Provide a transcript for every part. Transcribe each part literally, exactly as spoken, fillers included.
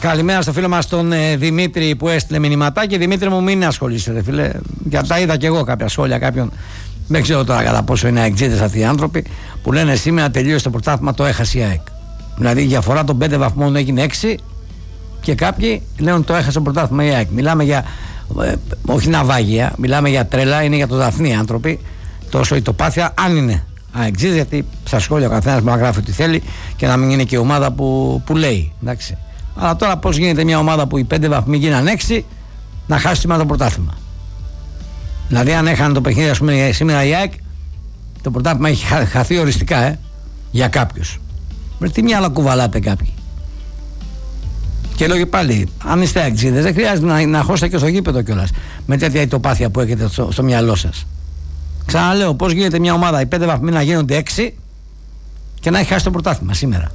Καλημέρα στο φίλο μας τον ε, Δημήτρη που έστειλε μηνυματάκι. Δημήτρη μου, μην ασχολείσαι, φίλε. Για τα είδα και εγώ κάποια σχόλια κάποιον. Δεν ξέρω τώρα κατά πόσο είναι αεξίδες αυτοί οι άνθρωποι που λένε σήμερα τελείωσε το πρωτάθλημα, το έχασε η ΑΕΚ. Δηλαδή η διαφορά των πέντε βαθμών έγινε έξι και κάποιοι λένε το έχασε το πρωτάθλημα η ΑΕΚ. Μιλάμε για, ε, όχι ναυάγια, μιλάμε για τρέλα, είναι για το Δαφνί άνθρωποι. Τόσο η τοπάθεια, αν είναι αεξίδες, γιατί στα σχόλια ο καθένας μπορεί να γράφει ό,τι θέλει και να μην είναι και η ομάδα που, που λέει. Εντάξει. Αλλά τώρα πώς γίνεται μια ομάδα που οι πέντε βαθμοί γίνανε έξι να χάσει σήμερα το πρωτάθλημα. Δηλαδή αν έχανε το παιχνίδι ας πούμε, σήμερα η ΑΕΚ, το πρωτάθλημα έχει χα, χαθεί οριστικά ε, για κάποιους. Με τι μυαλά κουβαλάτε κάποιοι. Και λέω και πάλι, αν είστε αεξίδες δεν χρειάζεται να, να χώσετε και στο γήπεδο κιόλας με τέτοια ητοπάθεια που έχετε στο, στο μυαλό σας. Ξαναλέω, πώς γίνεται μια ομάδα οι πέντε βαθμοί να γίνονται έξι και να έχει χάσει το πρωτάθλημα σήμερα.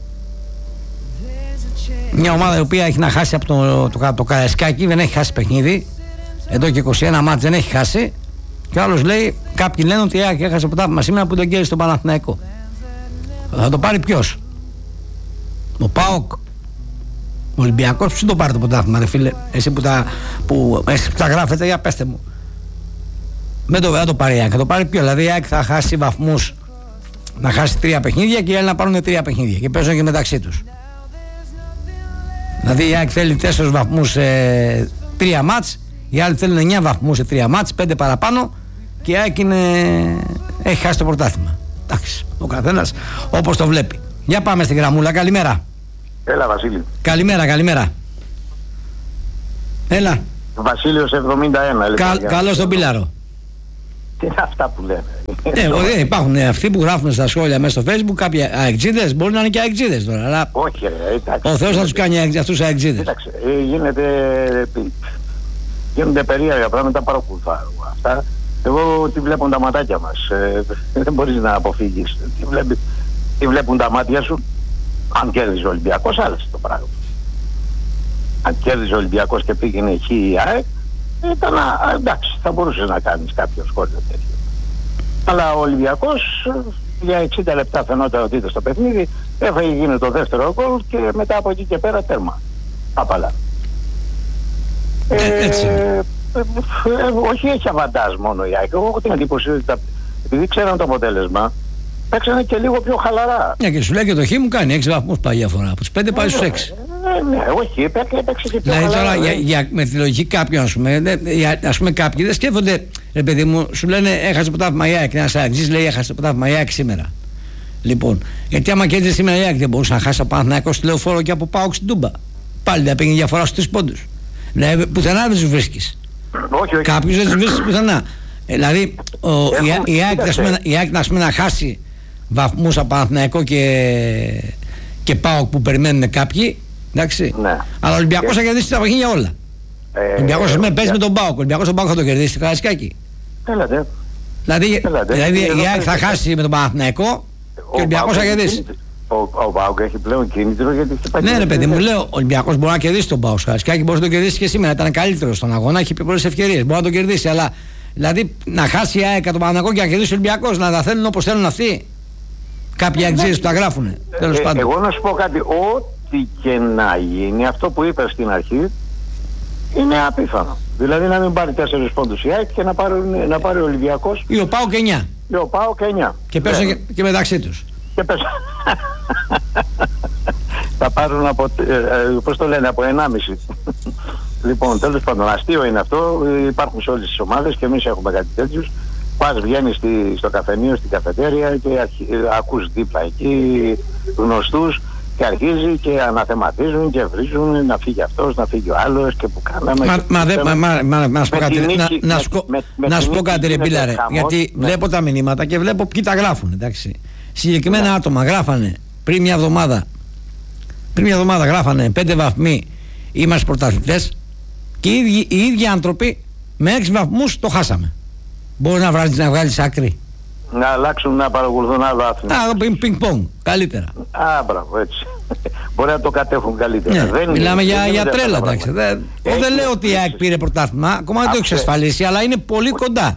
Μια ομάδα η οποία έχει να χάσει από το, το, το, το Καραϊσκάκι, δεν έχει χάσει παιχνίδι. Εδώ και είκοσι ένα μάτς δεν έχει χάσει. Και ο άλλος λέει, κάποιοι λένε ότι έχασε το πρωτάθλημα σήμερα που τον κέρδισε τον Παναθηναϊκό. Θα το πάρει ποιος? Ο ΠΑΟΚ? Ο Ολυμπιακός? Ποιος το πάρει το πρωτάθλημα, ρε φίλε? Εσύ που τα, που, εσύ που τα γράφετε, για πέστε μου. Δεν το, το πάρει η ΑΕΚ, θα το πάρει ποιο? Δηλαδή η ΑΕΚ θα χάσει βαθμούς, να χάσει τρία παιχνίδια και οι άλλοι να πάρουν τρία παιχνίδια και παίζουν και μεταξύ τους. Δηλαδή η ΑΕΚ θέλει τέσσερις βαθμούς σε τρία μάτς, οι άλλοι θέλουν εννιά βαθμούς σε τρία μάτς, πέντε παραπάνω και η ΑΕΚ είναι... έχει χάσει το πρωτάθλημα. Εντάξει, ο καθένας όπως το βλέπει. Για πάμε στην γραμμούλα, καλημέρα. Έλα Βασίλη. Καλημέρα, καλημέρα. Έλα. Βασίλειος εβδομήντα ένα. Κα, καλώς τον Πίλαρο. Τι είναι αυτά που λένε? Ε, δεν υπάρχουν αυτοί που γράφουν στα σχόλια μέσα στο Facebook κάποιοι αεξίδες, μπορεί να είναι και αεξίδες τώρα. Αλλά όχι, ρε, εντάξει. Ο Θεός θα τους κάνει αυτούς αεξίδες. Εντάξει, γίνεται, γίνονται περίεργα πράγματα, παρακολουθάω αυτά. Εγώ τι βλέπουν τα ματάκια μας. Ε, δεν μπορείς να αποφύγεις. Τι, βλέπει, τι βλέπουν τα μάτια σου? Αν κέρδιζε ο Ολυμπιακός, άλλασε το πράγμα. Αν κέρδιζε ο Ολυμπιακός και πήγαινε εκεί η ΑΕΚ, ήταν, α, εντάξει, θα μπορούσες να κάνεις κάποιο σχόλιο τέτοιο. Αλλά ο Ολυμπιακός για εξήντα λεπτά φαινόταν ότι ήταν στο παιχνίδι, έφαγε γίνει το δεύτερο γκολ και μετά από εκεί και πέρα τέρμα. Απαλά. Ε, έτσι. Ε, ε, όχι, έχει αβαντάζ μόνο η ΑΕΚ. Εγώ έχω την εντύπωση ότι τα, επειδή ξέραν το αποτέλεσμα, παίξανε και λίγο πιο χαλαρά. Ναι, και σου λέει και το χ μου κάνει έξι βαθμούς πάει διαφορά. Από τους πέντε πάει στους έξι. Ναι, ναι, όχι, έπαιξε και πιο δηλαδή, χαλαρά. Τώρα, για, για, με τη λογική κάποιον, ας πούμε, ας πούμε κάποιοι δεν σκέφτονται, ρε παιδί μου, σου λένε έχασε το πρωτάθλημα η ΑΕΚ. Ένας αεξής λέει έχασε το πρωτάθλημα η ΑΕΚ σήμερα. Λοιπόν, γιατί άμα κέρδισε σήμερα η ΑΕΚ δεν μπορούσε να χάσει από Παναθηναϊκό στη Λεωφόρο και από ΠΑΟΚ στην Τούμπα. Πάλι δεν πήγαινε διαφορά στους τρεις πόντους. Δηλαδή, πουθενά δεν τους βρίσκεις. Όχι, όχι. Κάποιους δεν τους βρίσκεις πουθενά. Ε, δηλαδή, ο, Έχουν, η, η ΑΕΚ να, να χάσει βαθμούς από Παναθηναϊκό και, και ΠΑΟΚ που περιμένουν κάποιοι. Εντάξει. Ναι. Αλλά ο Ολυμπιακός θα κερδίσει τα παιχνίδια όλα. Ε, ο Ολυμπιακός ε, παίζει με τον ΠΑΟΚ. Ο Ολυμπιακός τον ΠΑΟΚ θα το κερδίσει στο Καραϊσκάκι. Έλατε. Δηλαδή, Έλατε. δηλαδή Έλατε. η ΑΕΚ θα χάσει με τον Παναθηναϊκό και ο Ολυμπιακός θα κερδίσει. Ο, ο ΠΑΟΚ έχει πλέον κίνητρο γιατί έχει Ναι, ρε παιδί μου, λέω ο Ολυμπιακός μπορεί να κερδίσει τον ΠΑΟΚ στο Καραϊσκάκι, μπορεί να τον κερδίσει και σήμερα. Ήταν καλύτερο στον αγώνα, έχει πολλές ευκαιρίες. Μπορεί να τον κερδίσει, αλλά δηλαδή να χάσει η ΑΕΚ τον Παναθηναϊκό και να κερδίσει ο Ολυμπιακός, να τα θέλουν όπως θέλουν αυτοί. Κάποιοι αξίες που τα γράφουν. Τέλος πάντων. Εγώ να σου πω κάτι. Ό,τι και να γίνει, αυτό που είπα στην αρχή, είναι απίθανο. Δηλαδή να μην πάρει τέσσερις πόντους η ΑΕΚ και να πάρει, να πάρει ο Ολυμπιακός. Ή ο ΠΑΟΚ εννιά. Ή ο ΠΑΟΚ εννιά. Και πέσουν και, και μεταξύ τους. Και πέσουν. Θα πάρουν από, ε, ε, πώς το λένε, από ενάμιση. Λοιπόν, τέλος πάντων, αστείο είναι αυτό. Υπάρχουν σε όλες τις ομάδες και εμείς έχουμε κάτι τέτοιους. Πας, βγαίνεις στη, στο καφενείο, στην καφετέρια και αρχι, ε, ακούς δίπλα εκεί γνωστούς και αρχίζει και αναθεματίζουν και βρίζουν να φύγει αυτός, να φύγει ο άλλος και που κάναμε. Μα, και μα, δε, μα, μα, μα, να σου πω κάτι, νίκη, να, με, να, σκο, με, με, να με σου πω κάτι ρε Πίλαρε, γιατί ναι. Βλέπω τα μηνύματα και βλέπω ποιοι τα γράφουν, εντάξει. Συγκεκριμένα ναι. Άτομα γράφανε πριν μια εβδομάδα, πριν μια εβδομάδα γράφανε πέντε βαθμοί είμαστε πρωταθλητές και οι ίδιοι, οι ίδιοι άνθρωποι με έξι βαθμούς το χάσαμε. Μπορεί να βγάλεις, να βγάλεις άκρη. Να αλλάξουν, να παρακολουθούν άλλο άθλημα. Α, πινκ-πονγκ, καλύτερα. Α, μπράβο, έτσι. Μπορεί να το κατέχουν καλύτερα. Ναι, δεν μιλάμε είναι, για, δεν για τρέλα, εντάξει. Δεν, έχει, δεν λέω ότι η ΑΕΚ πήρε πρωτάθλημα, ακόμα δεν το έχει εξασφαλίσει, αλλά είναι πολύ κοντά.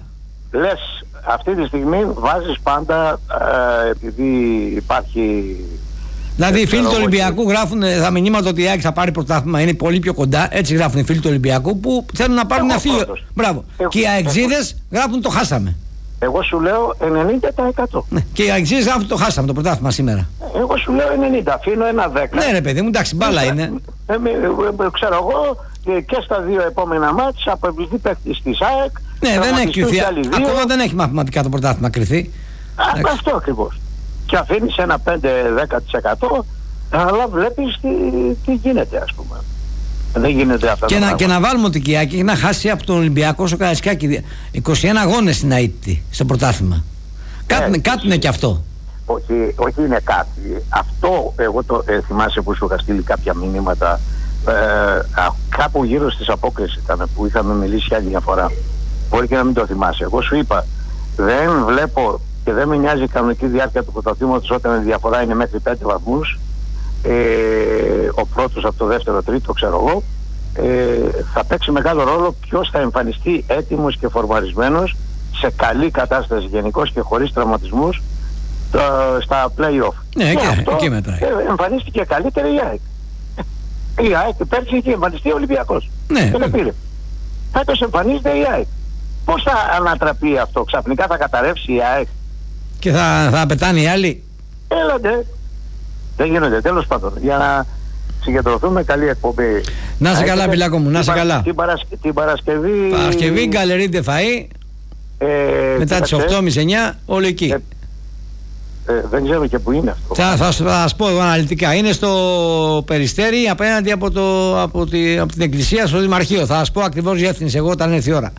Λες, αυτή τη στιγμή βάζεις πάντα, ε, επειδή υπάρχει Δηλαδή οι φίλοι του Ολυμπιακού γράφουν τα μηνύματα ότι η ΑΕΚ θα πάρει πρωτάθλημα, είναι πολύ πιο κοντά. Έτσι γράφουν οι φίλοι του Ολυμπιακού που θέλουν να πάρουν αυτοί. Μπράβο. Εγώ, και οι αεξίδες γράφουν το χάσαμε. Εγώ σου λέω ενενήντα τοις εκατό. Ναι. Και οι αεξίδες γράφουν το χάσαμε το πρωτάθλημα σήμερα. Εγώ σου λέω ενενήντα, αφήνω ένα δέκα. Ναι, ρε παιδί μου, εντάξει, μπάλα είναι. Ε, ε, ε, ξέρω εγώ και στα δύο επόμενα μάτς από ευληθεί παίκτης της ΑΕΚ. Ναι, δεν έχει κρυθεί. Ακόμα δεν έχει μαθηματικά το πρωτάθλημα κρυθεί. Α, αυτό ακριβώς. Και αφήνεις ένα πέντε με δέκα τοις εκατό, αλλά βλέπεις τι, τι γίνεται, ας πούμε. Δεν γίνεται αυτά και, τα να, και να βάλουμε ότι η ΑΕΚ έχει να χάσει από τον Ολυμπιακό στο Καραϊσκάκι είκοσι ένα αγώνες στην ΑΕΤ στο πρωτάθλημα. Κάτι, ε, κάτι είναι και αυτό. Όχι, όχι είναι κάτι. Αυτό εγώ το ε, θυμάσαι που σου είχα στείλει κάποια μηνύματα. Ε, α, κάπου γύρω στις απόκρισεις ήταν που είχαμε μιλήσει για άλλη μια φορά. Μπορεί και να μην το θυμάσαι. Εγώ σου είπα, δεν βλέπω και δεν με νοιάζει η κανονική διάρκεια του πρωταθλήματος όταν η διαφορά είναι μέχρι πέντε βαθμούς. Ε, ο πρώτος από το δεύτερο τρίτο, ξέρω εγώ, ε, θα παίξει μεγάλο ρόλο ποιος θα εμφανιστεί έτοιμος και φορμαρισμένος σε καλή κατάσταση γενικώς και χωρίς τραυματισμούς στα play-off. Ναι, και και, αυτό εκεί μετράει. Εμφανίστηκε καλύτερη η ΑΕΚ. Η ΑΕΚ πέρσι είχε εμφανιστεί ο Ολυμπιακός. Ναι. Και δεν πήρε. Φέτος εμφανίζεται η ΑΕΚ. Πώς θα ανατραπεί αυτό, ξαφνικά θα καταρρεύσει η ΑΕΚ και θα, θα πετάνε οι άλλοι? Έλατε. Δεν γίνονται, τέλος πάντων. Για να συγκεντρωθούμε, καλή εκπομπή. Να σε καλά, Πιλάκο μου, να σε καλά. Την, παρασκε, την Παρασκευή... Παρασκευή, Γκαλερί ντε Φαΐ, ε, μετά τις οκτώ και μισή εννιά, όλοι εκεί. Ε, ε, δεν ξέρω και που είναι αυτό. Θα, θα, θα σας πω αναλυτικά. Είναι στο Περιστέρι, απέναντι από, το, από, τη, από την εκκλησία, στο Δημαρχείο. Θα σας πω ακριβώς διεύθυνση εγώ όταν έρθει η ώρα.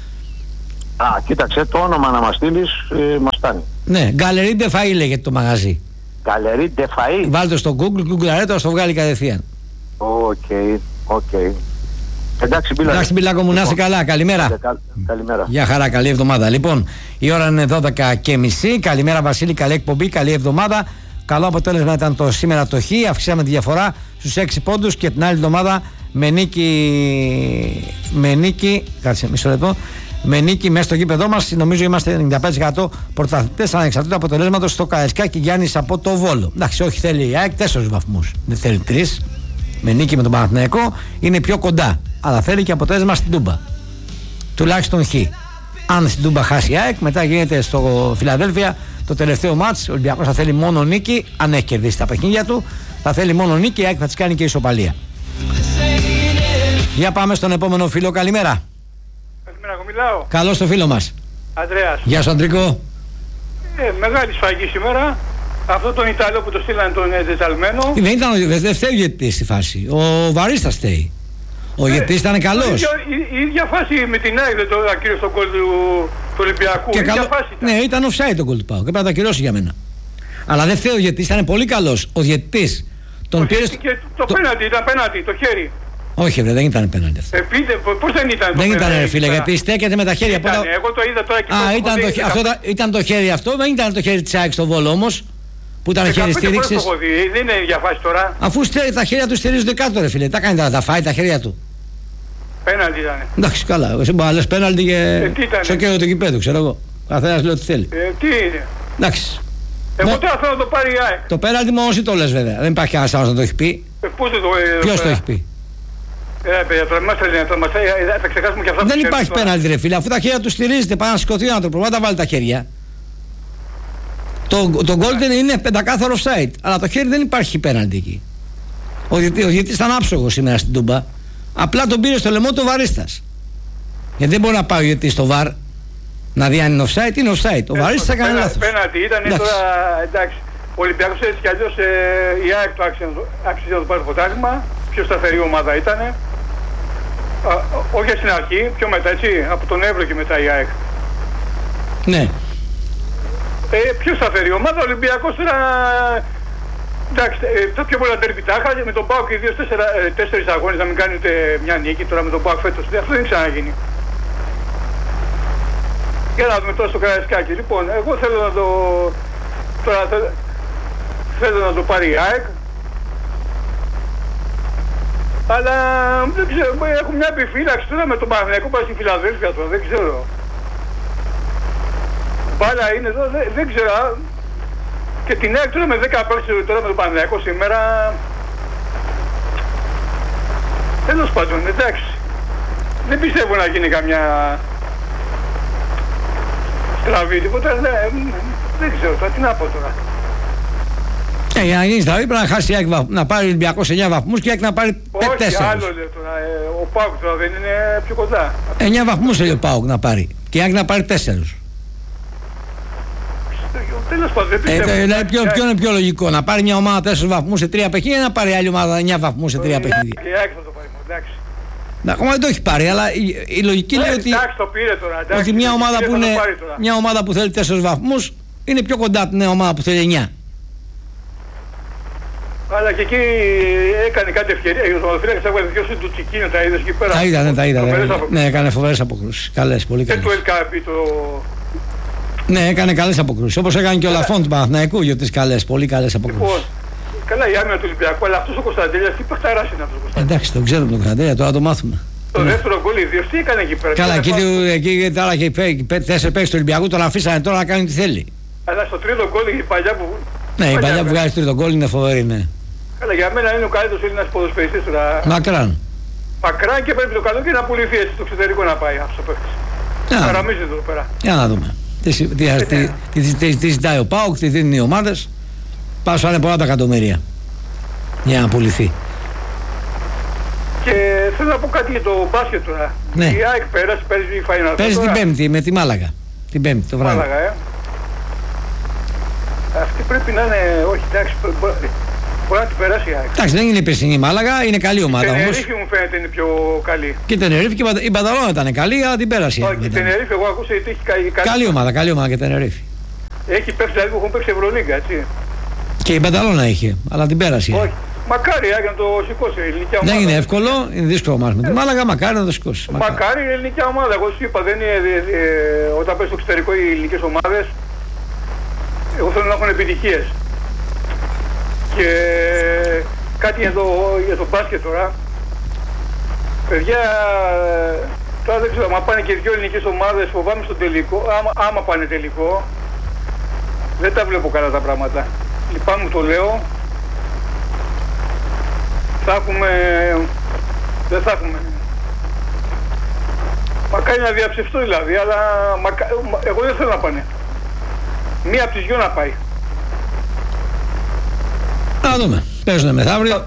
Α, κοίταξε, το όνομα να μας στείλεις, ε, μας φτάνει. Ναι, Γκαλερί ντε Φαΐ λέγεται το μαγαζί. Γκαλερί ντε Φαΐ. Βάλτε στο Google, Google αρέτο, θα το βγάλει κατευθείαν. Οκ, okay, οκ. Okay. Εντάξει, Πιλάκο. Εντάξει, Πιλάκο μου, να είσαι καλά. Καλημέρα. Καλ, καλημέρα. Γεια χαρά, καλή εβδομάδα. Λοιπόν, η ώρα είναι δώδεκα και μισή. Καλημέρα, Βασίλη, καλή εκπομπή, καλή εβδομάδα. Καλό αποτέλεσμα ήταν το σήμερα το Χ. Αυξήσαμε τη διαφορά στους έξι πόντους και την άλλη εβδομάδα με νίκη. Με νίκη. Κάτσε, μισό λεπτό. Με νίκη μέσα στο γήπεδό μας, νομίζω είμαστε ενενήντα πέντε τοις εκατό πρωταθλητές ανεξαρτήτου αποτελέσματος στο Καραϊσκάκι Γιάννης από το Βόλο. Εντάξει, όχι, θέλει η ΑΕΚ τέσσερις βαθμούς. Δεν θέλει τρεις. Με νίκη με τον Παναθηναϊκό είναι πιο κοντά. Αλλά θέλει και αποτέλεσμα στην Τούμπα. Τουλάχιστον Χ. Αν στην Τούμπα χάσει η ΑΕΚ, μετά γίνεται στο Φιλαδέλφια το τελευταίο μάτς. Ο Ολυμπιακός θα θέλει μόνο νίκη. Αν έχει κερδίσει τα παιχνίδια του, θα θέλει μόνο νίκη. Η ΑΕΚ θα της κάνει και ισοπαλία. Για πάμε στον επόμενο φίλο. Καλημέρα. Καλημέρα, εγώ μιλάω. Καλώς το φίλο μας. Ανδρέας. Γεια σου, Αντρικό. Ε, μεγάλη σφαγή σήμερα. Αυτό τον Ιταλό που το στείλανε τον ε, τεταλμένο. Δεν ήταν ο δεν φταίει ο ηγετής στη φάση. Ο Βαρίστας φταίει. Ο ηγετής ήταν καλός. Η, η, η ίδια φάση με την ΑΕΚ δεν το ακύρωσε στον γκολ του, του Ολυμπιακού. Και η ίδια καλο... φάση ήταν. Ναι, ήταν offside το γκολ του Πάου και πρέπει να το ακυρώσει για μένα. Αλλά δεν φταίει ο ηγετής, ήταν πολύ καλός. Ο διαιτητής τον πήρε. Στο... Το, το πέναντι, ήταν πέναντι, το χέρι. Όχι, βρε, δεν ήταν πέναντι αυτό. Ε, πείτε, πώς δεν ήταν το Δεν ήταν, ρε φίλε, ήταν. γιατί στέκεται με τα χέρια. Ήτανε, από... Εγώ το είδα τώρα και Α, ήταν το, αυτό, ήταν, ήταν το χέρι αυτό, δεν ήταν το χέρι της ΑΕΚ στο Βόλο όμως. Που ήταν χέρι στήριξης. Δεν είναι η διαφάση τώρα. Αφού στε, τα χέρια του στηρίζονται κάτω, ρε φίλε. Τα κάνει τα, τα φάει τα χέρια του. Πέναλτι ήταν. Εντάξει, καλά. Εσύ μπορεί να λες πέναλτι και ε, στο κέντρο του γηπέδου, ξέρω εγώ. Καθένας λέει ό,τι θέλει. Ε, τι είναι. Εντάξει. Εγώ Μο... τώρα θέλω να το πάρει η ΑΕΚ. Το πέναλτι μόνο εσύ το λες βέβαια. Δεν υπάρχει κανένας άλλος να το έχει πει. Ε, πώς δεν το, ε, Ποιος το έχει πει. Ε, παιδιά, τώρα μας θέλει να το μαθαίνει, θα ξεχάσουμε και αυτά. Δεν υπάρχει πέναλτι, ρε φίλε. Αφού τα χέρια του στηρίζεται, πάει να σηκωθεί ο άνθρωπος. Πάντα βάλει τα χέρια. Το, το Golden είναι πεντακάθαρο offside. Αλλά το χέρι δεν υπάρχει πέναλτι εκεί. Ο διαιτητής ήταν άψογος σήμερα στην Τούμπα. Απλά τον πήρε στο λαιμό του Βαρίστας. Γιατί δεν μπορεί να πάει ο διαιτητής στο βαρ να δει αν είναι offside. Είναι offside. Ο Βαρίστας έκανε λάθος. Πέναλτι ήταν τώρα, εντάξει. Ο Ολυμπιακός έτσι κι αλλιώς ε, η ΑΕΚ το άξιζε να το πάρει το ποτάσμα. Πιο σταθερή ομάδα ήταν. Όχι στην αρχή, πιο μετά έτσι. Από τον Εύρο και μετά η ΑΕΚ. Ναι. Ε, πιο σταθερή ομάδα, ο Ολυμπιακός τώρα, εντάξει, ε, τα πιο πολλά ντέρμπι τα είχα, με τον ΠΑΟΚ και δύο τέσσερις αγώνες να μην κάνει ούτε μια νίκη, τώρα με τον ΠΑΟΚ φέτος, αυτό δεν ξαναγίνει. Για να δούμε τώρα στο Καραϊσκάκι. Λοιπόν, εγώ θέλω να το, τώρα θέλω, θέλω να το πάρει η ΑΕΚ, αλλά δεν ξέρω, έχω μια επιφύλαξη τώρα με τον Παναθηναϊκό πάει στη Φιλαδέλφια τώρα, δεν ξέρω. Μπάλα είναι εδώ, δεν, δεν ξέρω. Και την ΑΕΚ τώρα με δέκα παίκτες τώρα με τον Παναθηναϊκό σήμερα. Τέλος πάντων, εντάξει. Δεν πιστεύω να γίνει καμιά στραβή τίποτα. Ναι, δεν ξέρω τώρα, τι να πω τώρα. Ε, για να γίνει στραβή πρέπει να χάσει η ΑΕΚ, να πάρει ο Ολυμπιακός εννιά βαθμούς και η ΑΕΚ να πάρει τέσσερα. Όχι, άλλο λέω τώρα. Ε, ο ΠΑΟΚ τώρα δεν είναι πιο κοντά. εννιά βαθμούς θέλει ο ΠΑΟΚ να πάρει και η ΑΕΚ να πάρει τέσσερα. Τέλος πάντων, δεν πιστεύω. Ε, δηλαδή, ποιο, ποιο είναι πιο λογικό, να πάρει μια ομάδα τέσσερα βαθμούς σε τρία παιχνίδια ή να πάρει άλλη ομάδα εννιά βαθμούς σε τρία παιχνίδια. Η ΑΕΚ θα το πάρει, εντάξει. Ακόμα δεν το έχει πάρει, αλλά η, η λογική λέει ότι, εντάξει, το πήρε τώρα, εντάξει, ότι μια, ομάδα που είναι, μια ομάδα που θέλει τέσσερα βαθμούς είναι πιο κοντά από την ομάδα που θέλει εννιά. Αλλά και εκεί έκανε κάτι ευκαιρία. Ο Θεοδοφύλακας έβγαλε δυο σου του Τσικίνο, τα είδες εκεί πέρα. Τα είδα, ναι, τα είδα. Ναι, έκανε φοβερές αποκρούσεις. Καλές, πολύ καλές. Και του Ελκάπη το... Ναι, έκανε καλές αποκρούσεις. Όπως έκανε και ο Λαφών του Παναθηναϊκού για τις καλές, πολύ καλές αποκρούσεις. Λοιπόν, καλά η άμυνα του Ολυμπιακού, αλλά αυτός ο Κωνσταντέλιας τι παιχταράς είναι αυτός ο Κωνσταντέλιας. Εντάξει, τον ξέρουμε τον Κωνσταντέλια, τώρα το μάθουμε. Το ναι. Δεύτερο γκολ, οι δύο, τι έκανε εκεί πέρα. Καλά, εκεί, εκεί τώρα και οι τέσσερις παίκτες του Ολυμπιακού τον αφήσανε τώρα να κάνει τι θέλει. Αλλά στο τρίτο γκολ η παλιά που. Ναι, η παλιά που βγάζει στο τρίτο γκολ είναι φοβερή, ναι. Καλά, για μένα είναι ο καλύτερος Έλληνας ποδοσφαιριστής τώρα. Μακράν. Μακράν και πρέπει το καλοκαίρι να πουληθεί έτσι στο εξωτερικό να πάει αυτός ο παίκτης. Παραμίζεται εδώ πέρα. Για να δούμε. Τι, τι, τι, τι, τι, τι ζητάει ο ΠΑΟΚ, τι δίνουν οι ομάδες. Πάσανε πολλά τα εκατομμύρια για να πουληθεί. Και θέλω να πω κάτι για το μπάσκετ τώρα. Ναι. Η ΑΕΚ πέρασε, παίζει η Final. Παίζει την Πέμπτη με τη Μάλαγα. Την Πέμπτη το βράδυ. Μάλαγα, ε. Αυτή πρέπει να είναι, όχι εντάξει, μπορεί να την περάσει η ΑΕΚ. Εντάξει, δεν είναι η περσινή Μάλαγα, είναι καλή ομάδα όμως. Η Τενερίφη μου φαίνεται είναι πιο καλή. Και η Τενερίφη και η Μπανταλώνα ήταν καλή, αλλά την πέρασε. Όχι, η Τενερίφη εγώ ακούσα ότι έχει καλή. Καλή ομάδα, καλή ομάδα και η Τενερίφη. Έχει παίξει δηλαδή που έχουν παίξει Ευρωλίγκα, έτσι. Και η Μπανταλώνα είχε, αλλά την πέρασε. Όχι. Μακάρι για να το σηκώσει η ελληνική ομάδα. Δεν είναι εύκολο, είναι δύσκολο μας με τη Μάλαγα, μακάρι να το σηκώσει. Μακάρι, μακάρι η ελληνική ομάδα. Εγώ σου είπα, δεν είναι, ε, ε, όταν πες στο εξωτερικό οι ελληνικές ομάδες, εγώ θέλω να έχουν επιτυχίες. Και κάτι για το, για το μπάσκετ τώρα. Παιδιά, τώρα δεν ξέρω, άμα πάνε και δύο ελληνικές ομάδες, φοβάμαι στο τελικό, άμα, άμα πάνε τελικό, δεν τα βλέπω καλά τα πράγματα. Λυπάμαι, το λέω. Θα έχουμε... δεν θα έχουμε... Μακάρι να διαψευστώ δηλαδή, αλλά μακα... εγώ δεν θέλω να πάνε. Μία από τις δυο να πάει. Να δούμε. Παίζουνε μεθαύριο.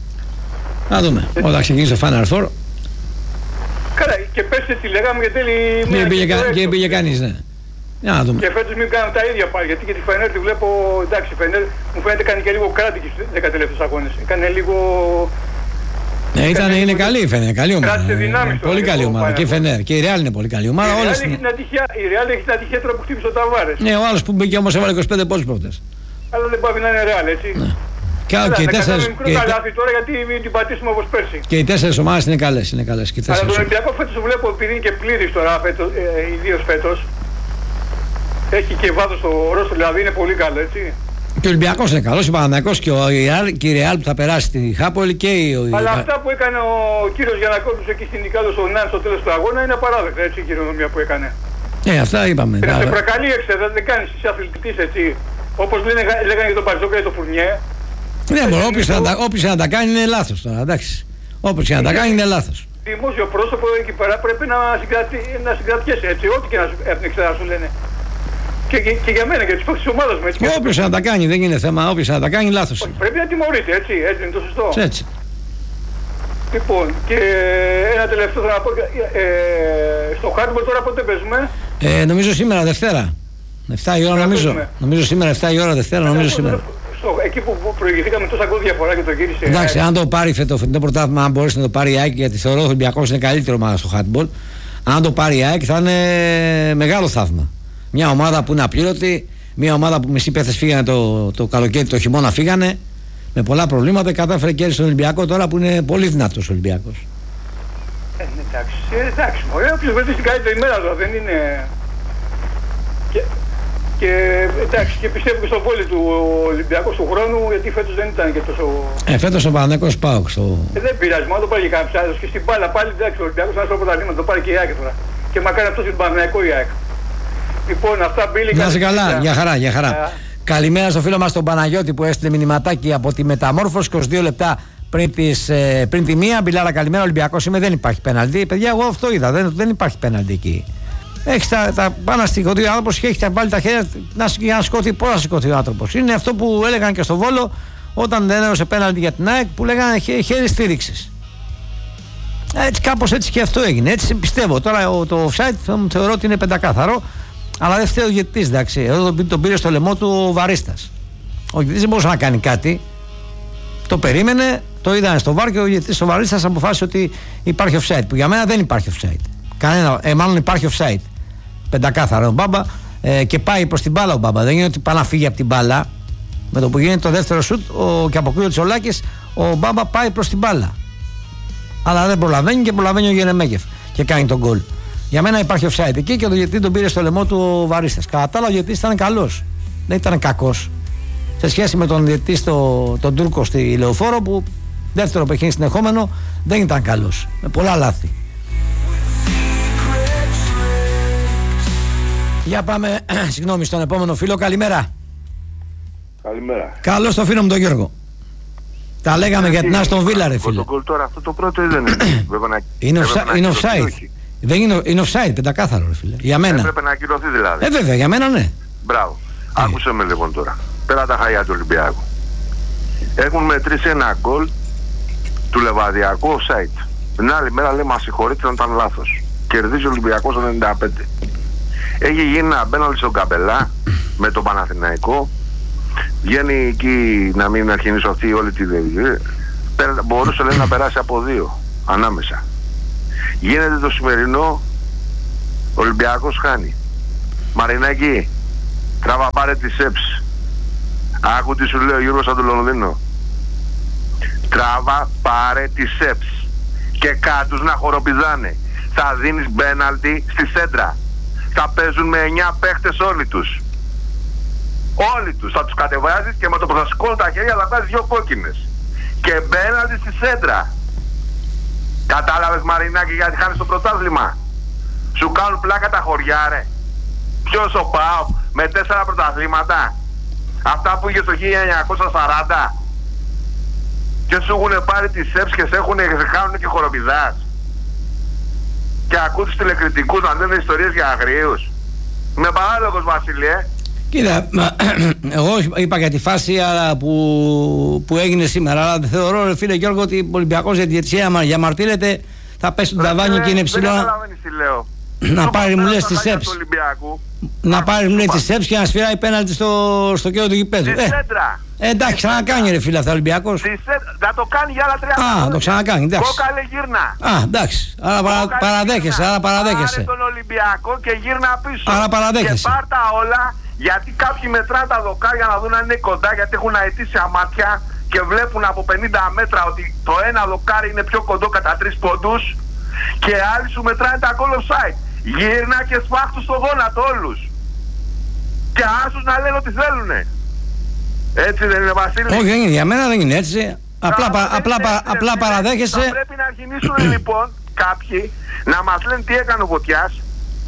Να δούμε. Όταν ξεκινήσει το Final Four. Καλά, και πέστε τι λέγαμε γιατί τέλει... Και πήγε κανείς, ναι. Για να δούμε. Και φέτος μην κάνουμε τα ίδια πάλι, γιατί και τη Φενέρ τη βλέπω, εντάξει, η Φενέρ μου φαίνεται κάνει και λίγο κράτη και στους δέκα τελευταίους αγώνες. Έκανε λίγο... Ναι, ήταν, είναι καλή η Φενέρ, καλή ομάδα. Κράτησε δυνάμεις. Πολύ καλή ομάδα. Και η Φενέρ. Και η Ρεάλ είναι πολύ καλή ομάδα. Η Ρεάλ έχει την ατυχία τώρα που χτύπησε ο Ταβάρες. Ναι, ο άλλος που μπήκε όμως έβαλε είκοσι πέντε πόντους πρώτες. Αλλά δεν πάει να είναι Ρεάλ, έτσι. Και, Άρα, και, να τέσσερις, μικρό και καλάθι τώρα γιατί μην την πατήσουμε όπως πέρσι. Και οι τέσσερις ομάδες είναι καλές. Είναι καλές. Και αλλά τον Ολυμπιακό φέτος το βλέπω επειδή είναι και πλήρης τώρα, φέτος, ε, ιδίως φέτος. Έχει και βάθος στο ρόστο, δηλαδή είναι πολύ καλό, έτσι. Και ο Ολυμπιακός είναι καλός, ο Παναθηναϊκός και, και η Ρεάλ που θα περάσει στη Χάπολη και η... Αλλά αυτά που έκανε ο κύριος Γιαννακόπουλος εκεί στην Νικάλος ο Νάν στο τέλος του αγώνα είναι απαράδεκτα, έτσι, η χειρονομία που έκανε. Ε, αυτά είπαμε. Και να σε προκαλείεξε, δεν, δεν κάνεις εσύ αθλητής, έτσι. Όπως λένε, λέγανε για τον Μπαρτζόκα και τον Φουρνιέ. Ναι, μπορεί, όποιος να τα κάνει είναι λάθος τώρα, εντάξει. Όποιος να τα κάνει είναι λάθος. Δημόσιο πρόσωπο εκεί πέρα πρέπει να, συγκρατη, να συγκρατιέσαι, έτσι, ό,τι και να σου έπνιξε να σου λένε. Και, και, και για μένα και τους παίκτες της ομάδας μου, έτσι. Όποιος να τα κάνει, δεν είναι θέμα, όποιος να τα κάνει λάθος. Όχι, πρέπει να τιμωρείται, έτσι, έτσι είναι το σωστό. Έτσι. Λοιπόν, και ένα τελευταίο θα να πω, ε, στο handball τώρα πότε παίζουμε. Ε, νομίζω σήμερα Δευτέρα. εφτά η ώρα νομίζω. Νομίζω σήμερα εφτά η ώρα Δευτέρα, νομίζω σήμερα. Στο, εκεί που προηγηθήκαμε τόσα γκολ διαφορά και το γύρισε. Εντάξει, αν το πάρει φέτο το πρωτάθλημα, αν μπορέσει να το πάρει η ΑΕΚ, γιατί θεωρώ ότι ο Ολυμπιακός είναι καλύτερη ομάδα στο handball. Αν το πάρει η ΑΕΚ θα είναι μεγάλο θαύμα. Μια ομάδα που είναι απλήρωτη, μια ομάδα που μισοί παίχτες φύγανε το, το καλοκαίρι, το χειμώνα φύγανε με πολλά προβλήματα. Κατάφερε και στον Ολυμπιακό τώρα που είναι πολύ δυνατός ο Ολυμπιακός. Ε, εντάξει, ε, εντάξει, ωραία, όποιος βρεθεί στην καλύτερη ημέρα τώρα, δεν είναι... Και, και εντάξει, και πιστεύω και στο βόλι του Ολυμπιακού του χρόνου, γιατί φέτος δεν ήταν και τόσο... Ε, φέτος ο Παναθηναϊκός ΠΑΟΚ στο... Ε, δεν πειράζει, μόνο το πάρει και κάποιος άλλος και στην μπάλα πάλι, εντάξει, ο Ολυμπιακός είναι ένα πρωταθλήμα, το πάρει και η ΑΕΚ τώρα. Και μακάρι αυτός είναι τον Παναθηναϊκό η ΑΕΚ. Λοιπόν, αυτά μπήλικα... Να είσαι καλά, για χαρά, για χαρά. Καλημέρα στο φίλο μας τον Παναγιώτη που έστειλε μηνυματάκι από τη Μεταμόρφωση είκοσι δύο λεπτά πριν, τις, ε, πριν τη μία. Μπιλάρα, καλημέρα. Ολυμπιακός είμαι, δεν υπάρχει πέναλτι. Παιδιά, εγώ αυτό είδα. Δεν, δεν υπάρχει πέναλτι εκεί. Έχει τα, τα πάνω σηκωθεί ο άνθρωπος και έχει τα βάλει τα χέρια να, να σηκωθεί. Πώς να σηκωθεί ο άνθρωπος? Είναι αυτό που έλεγαν και στο Βόλο όταν δεν έδωσε πέναλτι για την ΑΕΚ, που λέγανε χέ, χέρι στήριξης. Έτσι, κάπως έτσι και αυτό έγινε. Έτσι πιστεύω. Τώρα το offside θεωρώ ότι είναι πεντακάθαρο. Αλλά δεν φταίει ο διαιτητής, εντάξει. Εδώ τον πήρε στο λαιμό του ο Βαρίστας. Ο διαιτητής δεν μπορούσε να κάνει κάτι. Το περίμενε, το είδανε στο βάρ και ο διαιτητής ο Βαρίστας αποφάσισε ότι υπάρχει offside. Που για μένα δεν υπάρχει offside. Κανένα, ε, μάλλον υπάρχει offside. Πεντακάθαρο ο Μπάμπα ε, και πάει προς την μπάλα ο Μπάμπα. Δεν είναι ότι πάει να φύγει από την μπάλα. Με το που γίνεται το δεύτερο σουτ ο, και αποκλείει ο Τσολάκης, ο Μπάμπα πάει προς την μπάλα. Αλλά δεν προλαβαίνει και προλαβαίνει ο Γερεμέγεφ και κάνει τον γκολ. Για μένα υπάρχει offside εκεί και ο διαιτητής τον πήρε στο λαιμό του ο Βαρίστας. Κατά τα άλλα, ο διαιτητής ήταν καλός. Δεν ήταν κακός. Σε σχέση με τον διαιτητή στο, τον Τούρκο στη Λεωφόρο, που δεύτερο παιχνίδι συνεχόμενο δεν ήταν καλός. Με πολλά λάθη. Για πάμε, συγγνώμη, στον επόμενο φίλο. Καλημέρα. Καλημέρα. Καλώς το φίλο μου τον Γιώργο. Τα λέγαμε για την Άστον Βίλα, ρε φίλε. Το γκολ τώρα αυτό το πρώτο ή δεν είναι? Είναι, offside, είναι offside. Δεν είναι, είναι offside, πεντακάθαρο, ρε φίλε. Για μένα. Έπρεπε να ακυρωθεί δηλαδή. Ε, βέβαια, για μένα ναι. Μπράβο. Ε. Άκουσε με λοιπόν τώρα. Πέρα τα χαγιά του Ολυμπιακού. Έχουν μετρήσει ένα γκολ του Λεβαδιακού offside. Την άλλη μέρα λέει μα συγχωρείτε να ήταν λάθος. Κερδίζει ο Ολυμπιακός το ενενήντα πέντε. Έχει γίνει ένα μπέναλτι στον Καμπελά με τον Παναθηναϊκό. Βγαίνει εκεί να μην αρχινήσω αυτή όλη τη δουλειά. Μπορούσε λέει να περάσει από δύο ανάμεσα. Γίνεται το σημερινό, ο Ολυμπιακός χάνει. Μαρινάκη, τράβα πάρε τη ΣΕΠΣ. Άκου τι σου λέει ο Γιώργος από το Λονδίνο. Τράβα πάρε τη ΣΕΠΣ και κάτους να χοροπηδάνε. Θα δίνεις μπέναλτι στη σέντρα. Θα παίζουν με εννιά παίχτες όλοι τους. Όλοι τους. Θα τους κατεβάζεις και με το που θα σηκώνουν τα χέρια θα βάζεις δυο κόκκινες. Και μπέναλτι στη σέντρα. Κατάλαβες Μαρινάκη γιατί χάνεις το πρωτάθλημα? Σου κάνουν πλάκα τα χωριά ρε. Ποιος ο ΠΑΟΚ με τέσσερα πρωταθλήματα? Αυτά που είχε στο χίλια εννιακόσια σαράντα. Και σου έχουν πάρει τις ΣΕΠΣ και σε έχουν χάνουν και χοροπηδάς. Και ακούς τους τηλεκριτικούς να λένε ιστορίες για αγρίους. Είμαι παράλογος Βασίλη, ε. Κοίτα, εγώ είπα για τη φάση αλλά, που, που έγινε σήμερα, αλλά θεωρώ ρε φίλε Γιώργο ότι ο Ολυμπιακός για τη διαιτησία διαμαρτύρεται, θα πέσει το ταβάνι και είναι ψηλό. Δεν καταλαβαίνεις τι λέω. Να πάρει μου λες τη ΣΕΠΣ. Να πάρει μου λες τη ΣΕΠΣ και να σφυράει πέναλτι στο, στο κέντρο του γηπέδου. Στη σέντρα. Ε, εντάξει, ξανακάνει ρε φίλε αυτά ο Ολυμπιακός. Θα το κάνει για άλλα τρία χρόνια. Α, το ξανακάνει, εντάξει. Κόκαλε γύρνα. Α, εντάξει. Άρα παρα, παραδέχεσαι, άρα παραδέχεσαι. Πάρε τον Ολυμπιακό και γύρνα πίσω. Άρα παραδέχεσαι. Και πάρ' τα όλα, γιατί κάποιοι μετράνε τα δοκάρια να δουν αν είναι κοντά, γιατί έχουν αετήσια μάτια και βλέπουν από πενήντα μέτρα ότι το ένα δοκάρι είναι πιο κοντό κατά τρεις πόντους και άλλοι σου μετράνε τα goal offside. Γύρνα και σπάχτου στο γόνατο όλους. Και άσους να λένε ό,τι θέλουνε. Έτσι δεν είναι Βασίλη? Όχι, δεν είναι, για μένα δεν είναι έτσι. Απλά, πα, απλά, πα, απλά παραδέχεσαι. Θα πρέπει να αρχινήσουν λοιπόν κάποιοι να μας λένε τι έκανε ο Φωτιάς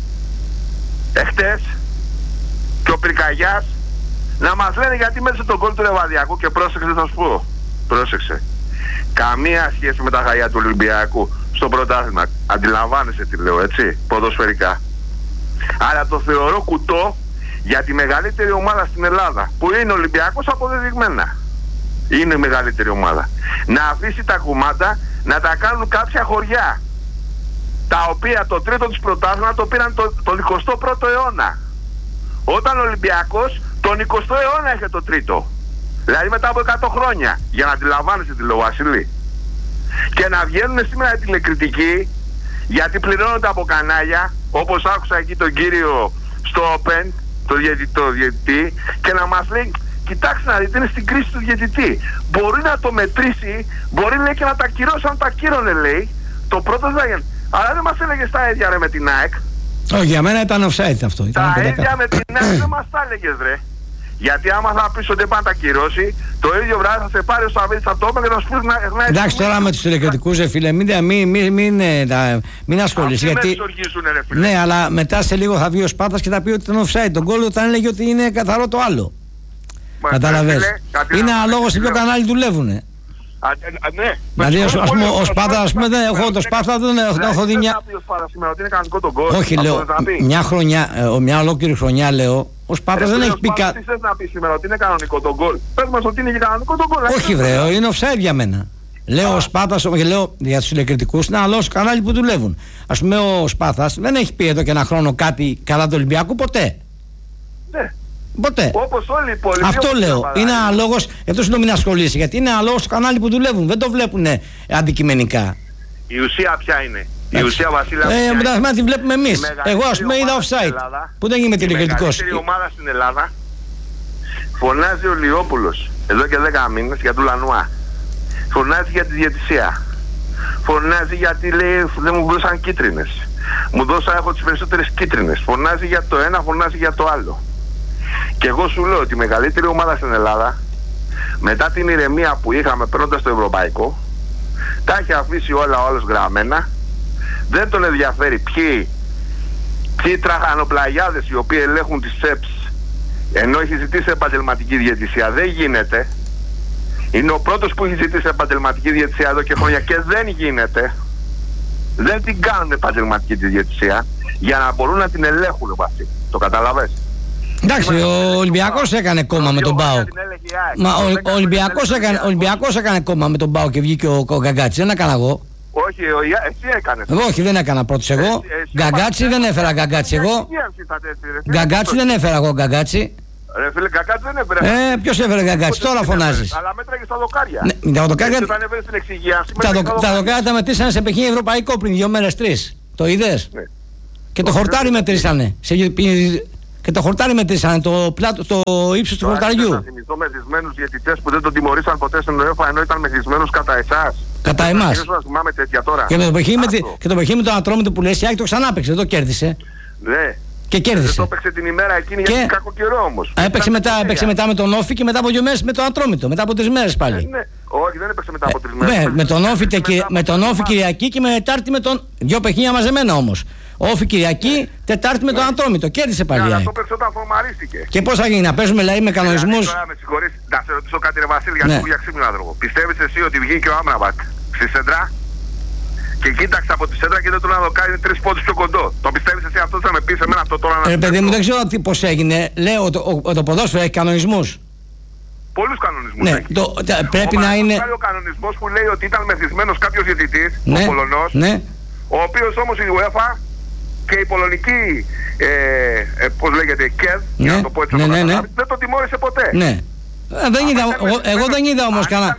εχθές και ο Πυρκαγιάς, να μας λένε γιατί μέσα τον γκολ του Λεβαδιακού. Και πρόσεξε, θα σου πω, πρόσεξε, καμία σχέση με τα χαγιά του Ολυμπιακού στο πρωτάθλημα. Αντιλαμβάνεσαι τι λέω, έτσι, ποδοσφαιρικά. Αλλά το θεωρώ κουτό για τη μεγαλύτερη ομάδα στην Ελλάδα, που είναι ο Ολυμπιακός αποδεδειγμένα. Είναι η μεγαλύτερη ομάδα. Να αφήσει τα κουμάντα να τα κάνουν κάποια χωριά, τα οποία το τρίτο της πρωτάθλημα το πήραν το, τον εικοστό πρώτο αιώνα. Όταν ο Ολυμπιακός τον εικοστό αιώνα είχε το τρίτο. Δηλαδή μετά από εκατό χρόνια. Για να αντιλαμβάνεσαι τι λέω Βασίλη. Και να βγαίνουν σήμερα οι τηλεκριτικοί, γιατί πληρώνονται από κανάλια, όπως άκουσα εκεί τον κύριο στο Open, το διαιτητή, και να μας λέει, κοιτάξτε να δείτε, είναι στην κρίση του διαιτητή. Μπορεί να το μετρήσει, μπορεί λέει και να τα κυρώσει, αν τα κύρωνε λέει, το πρώτο θα γίνει. Αλλά δεν μας έλεγες τα ίδια ρε με την ΑΕΚ. Όχι, για μένα ήταν offside αυτό. Ήταν τα ίδια με την ΑΕΚ δεν μας τα έλεγες ρε. Γιατί άμα θα πεις ότι δεν πάει να τα κυρώσει, το ίδιο βράδυ θα σε πάρει ο Σαββίδης από το όπεν και θα σου πει να... Εντάξει, τώρα με τους τηλεκριτικούς ρε φίλε, μην, μην, μην, μην, μην ασχολείσαι. Γιατί... ρε φίλε. Ναι, αλλά μετά σε λίγο θα βγει ο Σπάτας και θα πει ότι ήταν offside. Τον γκολ όταν έλεγε ότι είναι καθαρό το άλλο. Καταλαβες. Είναι αναλόγω σε ποιο κανάλι δουλεύουνε. Α, α, ναι. Δηλαδή, ας πούμε, ο Σπάθας, ας πούμε, δεν έχω το Σπάθα, δεν έχω δει μια. Όχι, λέω, μια χρονιά, μια ολόκληρη χρονιά, λέω, ο Σπάθας δεν έχει πει κάτι. Τι θες να πει σήμερα, ότι είναι κανονικό το γκολ? Πες μας ότι είναι και κανονικό το γκολ. Όχι, βρε, είναι offside για μένα. Λέω ο Σπάθας, λέω για τους τηλεκριτικούς, είναι άλλο κανάλι που δουλεύουν. Ας πούμε, ο Σπάθας δεν έχει πει εδώ και ένα χρόνο κάτι κατά του Ολυμπιακού ποτέ. Ναι. Ποτέ. Όπως όλοι οι υπόλοιποι. Αυτό λέω. Είναι αναλόγως, αυτό είναι το μην ασχολείσαι, γιατί είναι αναλόγως στο κανάλι που δουλεύουν. Δεν το βλέπουν αντικειμενικά. Η ουσία ποια είναι? Η ουσία, Βασίλα. Ε, με τα θέματα τη βλέπουμε εμείς. Εγώ, ας πούμε, είδα offside. Που δεν είμαι τηλεκριτικός. Η μεγαλύτερη ομάδα στην Ελλάδα φωνάζει ο Λιόπουλος εδώ και δέκα μήνες για του Λανουά. Φωνάζει για τη διαιτησία. Φωνάζει γιατί λέει δεν μου δώσαν κίτρινες. Μου δώσα, έχω τις περισσότερες κίτρινες. Φωνάζει για το ένα, φωνάζει για το άλλο. Και εγώ σου λέω ότι η μεγαλύτερη ομάδα στην Ελλάδα, μετά την ηρεμία που είχαμε παίρνοντας το ευρωπαϊκό, τα έχει αφήσει όλα όλες γραμμένα. Δεν τον ενδιαφέρει ποιοι, ποιοι τραχανοπλαγιάδες οι οποίοι ελέγχουν τις ΣΕΠΣ, ενώ έχει ζητήσει επαγγελματική διαιτησία. Δεν γίνεται. Είναι ο πρώτος που έχει ζητήσει επαγγελματική διαιτησία εδώ και χρόνια και δεν γίνεται. Δεν την κάνουν επαγγελματική τη διαιτησία για να μπορούν να την ελέγχουν βάση. Το καταλαβες? Εντάξει, ο Ολυμπιακός έκανε κόμμα με τον ΠΑΟΚ. Μα ο Ολυμπιακός έκανε, Ολυμπιακός έκανε κόμμα με τον ΠΑΟΚ και βγήκε ο, ο Γκαγκάτσι. Δεν έκανα εγώ. Όχι, ο, εσύ έκανες. Εγώ όχι, δεν έκανα πρώτος εγώ. Γκαγκάτσι δεν έφερα Γκαγκάτσι εγώ. Γκαγκάτσι δεν έφερα εγώ Γκαγκάτσι. Ρε φίλε, Γκαγκάτσι δεν έφερε. Ε, ποιος έφερε Γκαγκάτσι, τώρα φωνάζεις. Αλλά μέτραγε στα δοκάρια. Ναι, τα δοκάρια. Όταν έφερε στην εξηγίαση. Τα δοκάρια τα μετρήσανε σε παιχνίδι ευρωπαϊκό πριν δύο μέρες τρεις. Το είδες? Και το χορτάρι μετρήσανε. Και το χορτάρι μετρήσανε, το, πλάτο, το ύψος του χορταριού. Θα θυμηθώ μεθυσμένους διαιτητές που δεν τον τιμωρήσαν ποτέ στην UEFA ενώ ήταν μεθυσμένος κατά εσάς. Κατά εμάς. Τώρα. Και, με το παιχνίδι, και το παιχνίδι με τον Ατρόμητο που λες, η Άκη το ξανά παίξε, δεν το κέρδισε. Ναι. Και κέρδισε. Δεν το έπαιξε την ημέρα εκείνη και... γιατί κακό καιρό όμως. Έπαιξε μετά, έπαιξε μετά με τον Όφη και μετά από δύο μέρες με τον Ατρόμητο. Μετά από τρεις μέρες πάλι. Ε, ναι. Όχι, δεν έπαιξε μετά από τρεις μέρες. Ναι, με τον Όφη, και, με τον Όφη Κυριακή και με Τετάρτη με τον. Δύο παιχνίδια μαζεμένα όμως. Όφη Κυριακή, Τετάρτη με τον Ατρόμητο. Κέρδισε πάλι. Ναι, αυτό παίξε όταν φορμαρίστηκε. Και πώς θα γίνει, να παίζουμε δηλαδή με κανονισμούς. Τώρα με συγχωρείς, να σε ρωτήσω κάτι, ρε Βασίλη, γιατί μου για ξύπνιο άνθρωπο. Πιστεύεις εσύ ότι βγήκε ο Άμραμπατ στη σέντρα και κοίταξε από τη σέντρα και δεν τον αδοκάρει τρεις πόντους πιο κοντό? Το πιστεύεις εσύ αυτό? Θα με πεις εμένα αυτό τώρα να. Ε, παιδί μου, δεν ξέρω πώς έγινε. Λέω το, το ποδόσφαιρο έχει κανονισμούς. Πολλούς κανονισμούς. Ναι, έχει. το, τα, πρέπει ο να είναι. Υπάρχει ο κανονισμός που λέει ότι ήταν μεθυσμένος κάποιος διαιτητής, ναι, ο Πολωνός, ναι, ο οποίος όμως η UEFA και η πολωνική, ε, ε, πώς λέγεται, ΚΕΔ, ναι, για να το πω έτσι, ναι, ναι, ναι, δεν το τιμώρησε ποτέ. Ναι. Ε, δεν είδα, εγώ, εγώ δεν είδα όμως κανένα.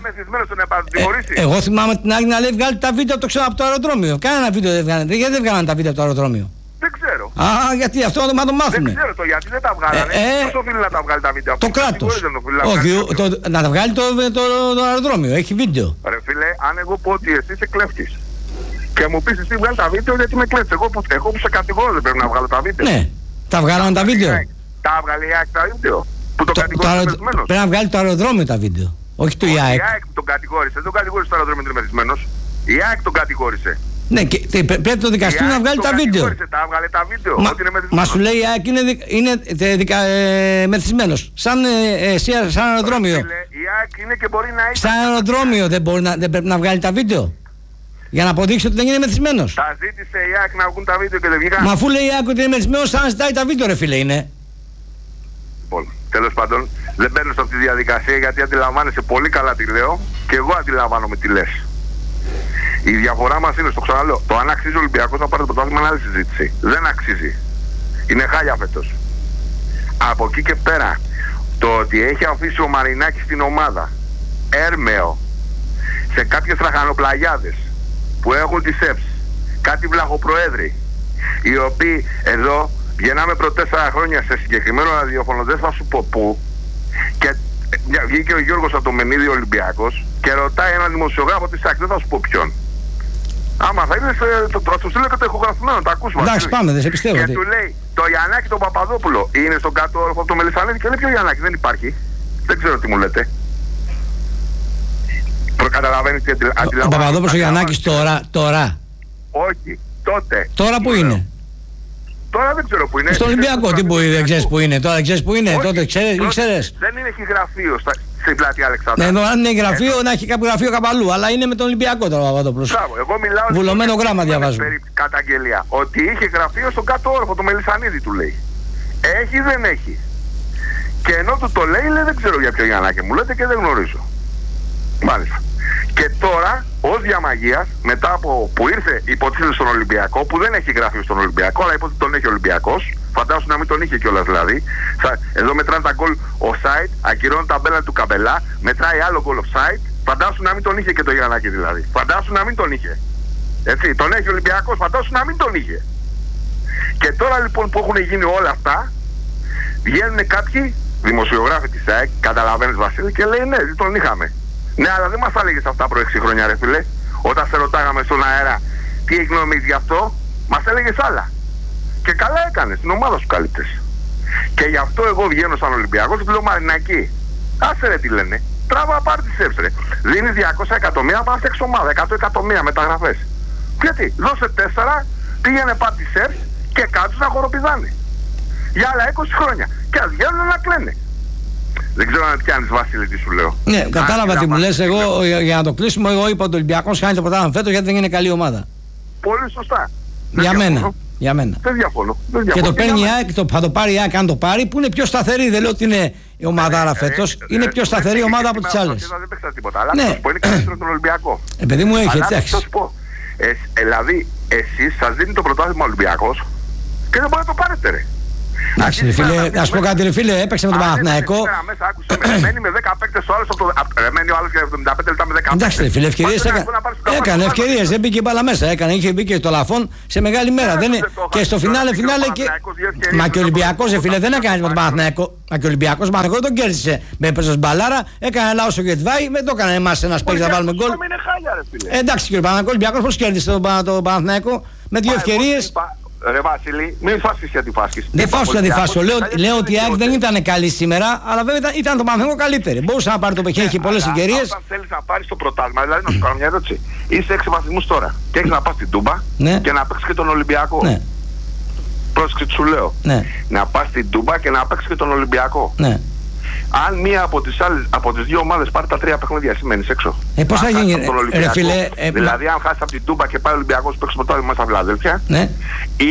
Ε, εγώ θυμάμαι την άλλη να λέει βγάλει τα βίντεο από το, από το αεροδρόμιο. Κανένα βίντεο δεν βγάλανε. Γιατί δεν βγάλανε τα βίντεο από το αεροδρόμιο? Δεν ξέρω. Α, γιατί αυτό να το μάθουμε. Δεν ξέρω το γιατί δεν τα βγάλανε. Ε, Ποιος οφείλει να τα βγάλει τα βίντεο? Το κράτος. Όχι, το, να τα βγάλει το, το, το, το αεροδρόμιο. Έχει βίντεο. Ρε φίλε, αν εγώ πω ότι εσύ είσαι κλέφτης και μου πεις εσύ βγάλει τα βίντεο, γιατί με κλέφτης? Εγώ, εγώ που σε κατηγορώ δεν πρέπει να βγάλω τα βίντεο. Ναι, τα βγάλανε τα βίντεο. Τα βγάλει η ΑΕΚ τα βίντεο. Που το, το, το αερο... Πρέπει να βγάλει το αεροδρόμιο τα βίντεο. Όχι το η ΑΕΚ. Η ΑΕΚ τον κατηγόρησε. Δεν τον κατηγόρησε το αεροδρόμιο ότι είναι μεθυσμένος. Η ΑΕΚ τον κατηγόρησε. Ναι, και τε, πρέπει το δικαστήριο να βγάλει τα βίντεο. Τα βγάλε τα βίντεο. Μα, ότι είναι μα σου λέει η ΑΕΚ είναι, είναι δικα, ε, μεθυσμένος. Σαν, ε, σαν αεροδρόμιο. Η ΑΕΚ είναι και μπορεί να έχει. Σαν αεροδρόμιο δεν, μπορεί να, δεν πρέπει να βγάλει τα βίντεο. Για να αποδείξει ότι δεν είναι μεθυσμένος. Τα ζήτησε η ΑΕΚ να βγουν τα βίντεο και δεν βγήκαν. Μα αφού λέει η ΑΕΚ ότι είναι μεθυσμένος, σαν να ζητάει τα βίντεο, ρε φίλε είναι. Λοιπόν, τέλος πάντων, δεν μπαίνω σε αυτή τη διαδικασία γιατί αντιλαμβάνεσαι πολύ καλά τι λέω και εγώ αντιλαμβάνομαι τι λες. Η διαφορά μας είναι, στο ξαναλέω, το αν αξίζει ο Ολυμπιακός να πάρει το πρωτάθλημα είναι άλλη συζήτηση. Δεν αξίζει. Είναι χάλια φέτος. Από εκεί και πέρα, το ότι έχει αφήσει ο Μαρινάκης στην ομάδα έρμεο σε κάποιες τραχανοπλαγιάδες που έχουν τις ΕΠΣ, κάτι βλαχοπροέδροι, οι οποίοι εδώ βγαίναμε προ τέσσερα χρόνια σε συγκεκριμένο ραδιόφωνο, δεν θα σου πω πού, και βγήκε ο Γιώργος από το Μενίδη Ολυμπιακός και ρωτάει έναν δημοσιογράφο της ΣΑΚ, δεν θα σου πω ποιον. Άμα θα είναι, θα του στείλω και το ηχογραφημένο, τα ακούσουμε. Εντάξει, πάμε, δεν σε πιστεύω. Και του λέει, το Γιαννάκη τον Παπαδόπουλο είναι στον κάτω όροφο από το Μελισσανίδη και λέει, ποιο Γιαννάκη? Δεν υπάρχει. Δεν ξέρω τι μου λέτε. Προκαταλαβαίνεις τι αντιλαμβάνεσαι? Ο Παπαδόπουλος ο Γιαννάκης τώρα, τώρα. Όχι, τότε. Τώρα που είναι? Τώρα δεν ξέρω που είναι. Στο Ολυμπιακό, τι που είναι, δεν ξέρεις που είναι. Τώρα δεν ξέρεις που είναι. Όχι, Τότε ξέρεις, πρώτα, ήξερες. δεν είναι έχει γραφείο στα, στην πλατεία Αλεξάνδρα. Ναι, ενώ αν είναι γραφείο, ε, να έχει κάποιο γραφείο κάπου αλλού. Αλλά είναι με τον Ολυμπιακό τώρα ο Παπαδόπουλος. Μπράβο, εγώ μιλάω. Βουλωμένο γράμμα διαβάζω. Καταγγελία. Ότι είχε γραφείο στον κάτω όροφο, το Μελισσανίδη του λέει. Έχει ή δεν έχει. Και ενώ του το λέει, λέει δεν ξέρω για ποιο Γιαννάκη μου λέτε και δεν γνωρίζω. Μάλιστα. Και τώρα, ως διαμαγείας, μετά από που ήρθε υποτίθεται στον Ολυμπιακό, που δεν έχει γραφείο στον Ολυμπιακό, αλλά υποτίθεται τον έχει ο Ολυμπιακός, φαντάσου να μην τον είχε κιόλας δηλαδή. Εδώ μετράνε τα γκολ offside, ακυρώνουν τα μπέλα του Καμπελά, μετράει άλλο γκολ offside, φαντάσου να μην τον είχε και το Γιαννάκη δηλαδή. Φαντάσου να μην τον είχε. Έτσι, τον έχει ο Ολυμπιακός, φαντάσου να μην τον είχε. Και τώρα λοιπόν που έχουν γίνει όλα αυτά, βγαίνουν κάποιοι δημοσιογράφοι της ΑΕΚ, καταλαβαίνεις Βασίλη, και λέει ναι, δεν τον είχαμε. Ναι, αλλά δεν μας έλεγες αυτά προ έξι χρόνια ρε φίλε. Όταν σε ρωτάγαμε στον αέρα τι έχει νομίζει γι' αυτό, μας έλεγες άλλα. Και καλά έκανες, την ομάδα σου κάλυπτες. Και γι' αυτό εγώ βγαίνω σαν Ολυμπιακός και του λέω Μαρινακή, άσε ρε τι λένε, τράβα πάρ' τις έψε ρε. Δίνεις διακόσια εκατομμύρια, πας έξω ομάδα, εκατό εκατομμύρια μεταγραφές. Γιατί, δώσε τέσσερα, πήγαινε πάρ' τις έψε και κάτω να χοροπηδάνε. Για άλλα είκοσι χρόνια. Και ας βγαίνουν να κλαίνε. Δεν ξέρω αν πιάνεις Βασίλη τι σου λέω. Ναι, κατάλαβα τι μου λες. Εγώ για, για να το κλείσουμε, εγώ είπα ότι ο Ολυμπιακός χάνει το πρωτάθλημα φέτος γιατί δεν είναι καλή ομάδα. Πολύ σωστά. Για μένα. Για μένα. Δεν διαφωνώ. Δεν διαφωνώ. Και το παίρνει η ΑΕΚ, το, θα το πάρει η ΑΕΚ αν το πάρει, που είναι πιο σταθερή. Δεν λέω ότι είναι η ομαδάρα φέτος. Είναι πιο σταθερή ομάδα από τις άλλες. Δεν παίξα τίποτα. Αλλά ναι. Είναι καλύτερο τον Ολυμπιακό. Επειδή μου έχει έτσι. Θα σου πω. Δηλαδή, εσείς σας δίνει το πρωτάθλημα Ολυμπιακός και δεν μπορείτε να το πάρετε ρε. Εντάξει ρε φίλε, να σου πω κάτι ρε φίλε, έπαιξε με τον Παναθηναϊκό. Μένει με δέκα παίκτες ο άλλος, μένει ο άλλος για εβδομήντα πέντε λεπτά με δέκα παίκτες. Εντάξει ρε φίλε, ευκαιρίες έκανε, ευκαιρίες, δεν μπήκε μπάλα μέσα, έκανε, είχε μπει και το Λαφόν σε μεγάλη μέρα. Και στο φινάλε, φινάλε και... Μα και ο Ολυμπιακός ρε φίλε, δεν έκανε με τον Παναθηναϊκό. Μα και ο Ολυμπιακός Παναθηναϊκό δεν τον κέρδισε. Με έπαιζε μπαλάρα, έκανε λαό στο Γετβάη, δεν το έκανε εμάς ένας παίκτης να βάλουμε γκολ. Εντάξει κύριε Παναθηναϊκό, ο Ολυμπιακός πώς κέρδισε τον Παναθηναϊκό με δύο ευκαιρίες. Ρε Βασίλη, μην φάσεις για τη φάσκη. Δεν φάσκω για τη φάσκη. Λέω, λέω ότι η ΑΕΚ δεν ήταν καλή σήμερα, αλλά βέβαια ήταν, ήταν το Παναθηναϊκό καλύτερη. Μπορούσε να πάρει το παιχνίδι, έχει πολλές ευκαιρίες. Όταν θέλεις να πάρεις το πρωτάθλημα, δηλαδή να σου κάνω μια ερώτηση. Είσαι έξι βαθμούς τώρα και έχεις να πας στην Τούμπα ναι. και να παίξεις και τον Ολυμπιακό. Ναι. Πρόσεξε τι σου λέω. Ναι. Να πας στην Τούμπα και να παίξεις και τον Ολυμπιακό. Ναι. Αν μία από τις, άλλες, από τις δύο ομάδες πάρει τα τρία παιχνίδια, σημαίνεις έξω. Ε, πώς θα γίνει, ρε φίλε. Ε, δηλαδή, αν χάσει από την Τούμπα και πάει ο Ολυμπιακός παίξει το πρωτάθλημα στα Φιλαδέλφια. Ναι. Ή,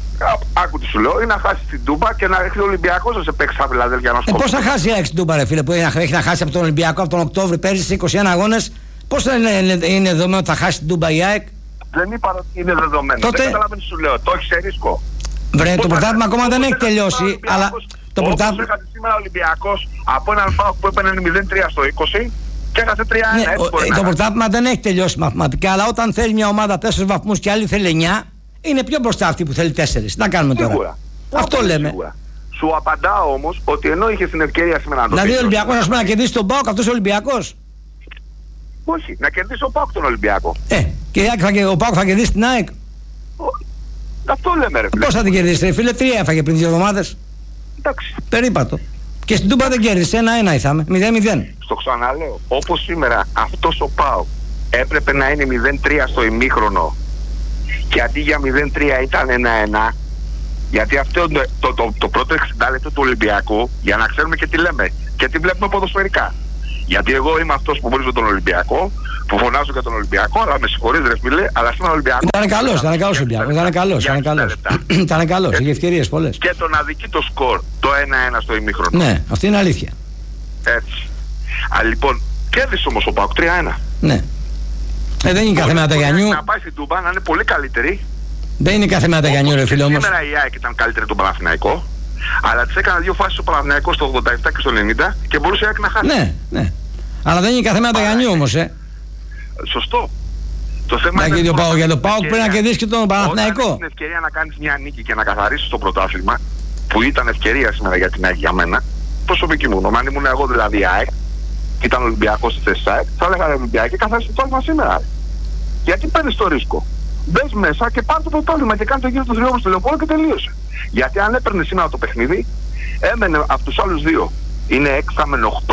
άκου τι σου λέω, ή να χάσει την Τούμπα και να έρθει ο Ολυμπιακός να σε παίξει στα Φιλαδέλφια να σκόψει. Ε, πώς θα χάσει η ΑΕΚ την Τούμπα, ρε φίλε, που έχει να χάσει από τον Ολυμπιακό από τον Οκτώβρη πέρυσι σε είκοσι ένα αγώνες. Πώς θα είναι, είναι, είναι δεδομένο ότι θα χάσει την Τούμπα η ΑΕΚ. Δεν είπα ότι είναι δεδομένο. Τότε... Δεν καταλαβαίνεις σου λέω, το έχει σε ρίσκο. Βρε, το πρωτάθλημα ακόμα δεν έχει τελειώσει, αλλά. Το πρωτάθλημα. Όπως σήμερα ο Ολυμπιακός από έναν ΠΑΟΚ που έπαιρνε μηδέν τρία στο είκοσι και έχασε τρία ένα. Ναι, ο, το πρωτάθλημα δεν έχει τελειώσει μαθηματικά, αλλά όταν θέλει μια ομάδα τέσσερις βαθμούς και άλλη θέλει εννιά, είναι πιο μπροστά αυτή που θέλει τέσσερις. Να κάνουμε τώρα. Σίγουρα. Αυτό Σίγουρα. λέμε. Σίγουρα. Σου απαντάω όμως ότι ενώ είχε την ευκαιρία σήμερα να το δηλαδή ο Ολυμπιακός ας πούμε να κερδίσει τον ΠΑΟΚ, αυτός ο Ολυμπιακός. Όχι, να κερδίσει ο ΠΑΟΚ τον Ολυμπιακό. Ε, και ο ΠΑΟΚ θα κερδίσει την ΑΕΚ. Αυτό λέμε ρε φίλε. Πώς θα την κερδίσει ρε φίλε, τρία έφαγε πριν δύο εβδομάδες. Εντάξει. Περίπατο. Και στην Τούμπα δεν κέρδισε, ένα-ένα ήθαμε, μηδέν μηδέν. Στο ξαναλέω, όπως σήμερα αυτός ο ΠΑΟΚ έπρεπε να είναι μηδέν τρία στο ημίχρονο και αντί για μηδέν τρία ήταν ένα ένα, γιατί αυτό το, το, το, το πρώτο εξήντα λεπτό του Ολυμπιακού, για να ξέρουμε και τι λέμε και τι βλέπουμε ποδοσφαιρικά. Γιατί εγώ είμαι αυτός που βρίζω τον Ολυμπιακό, που φωνάζω για τον Ολυμπιακό, αλλά με συγχωρείς ρε φίλε, αλλά σήμερα ο Ολυμπιακός... Ήταν καλός, ήταν καλός ο Ολυμπιακός, ήταν καλός, ήταν καλός. Ήταν καλός, είχε ευκαιρίες πολλές. Και τον αδικεί το σκορ, το ένα ένα στο ημίχρονο. Ναι, αυτή είναι αλήθεια. Έτσι. Α, λοιπόν, κέρδισε όμως ο ΠΑΟΚ τρία ένα. Ναι. Ε, δεν είναι κάθε μέρα τα Γιαννιού. Να πάει στην Τούμπα να είναι πολύ καλύτερη. Δεν είναι κάθε μέρα τα Γιαννιού ρε φίλε όμως. Σήμερα η ΑΕΚ ήταν καλύτερη τον Παναθηναϊκό, αλλά της έκανε δύο φάσεις ο Παναθηναϊκός στο ογδόντα επτά και στο ενενήντα και μπορούσε η ΑΕΚ να χάσει. Ναι, ναι. Αλλά δεν είναι κάθε μέρα τα Γιαννιού όμως, ε. Σωστό. Το θέμα είναι το ΠΑΟΚ, για το ΠΑΟΚ πρέπει να κερδίσει και τον Παναθηναϊκό. Όταν την ευκαιρία να κάνεις μια νίκη και να καθαρίσεις το πρωτάθλημα, που ήταν ευκαιρία σήμερα για την ΑΕΚ για μένα, προσωπική μου γνώμη, αν ήμουν εγώ δηλαδή ΑΕΚ, και ήταν Ολυμπιακός στη θέση ΑΕΚ, θα έλεγα Ολυμπιακή και καθάρισε το πρωτάθλημα σήμερα. Γιατί παίρνεις το ρίσκο. Μπες μέσα και πάρ' το πρωτάθλημα και κάνει το γύρο του τριόμου στο λεωφόρο και τελείωσε. Γιατί αν έπαιρνε σήμερα το παιχνίδι, έμενε από τους άλλους δύο. Είναι έξι, θα έμενε οκτώ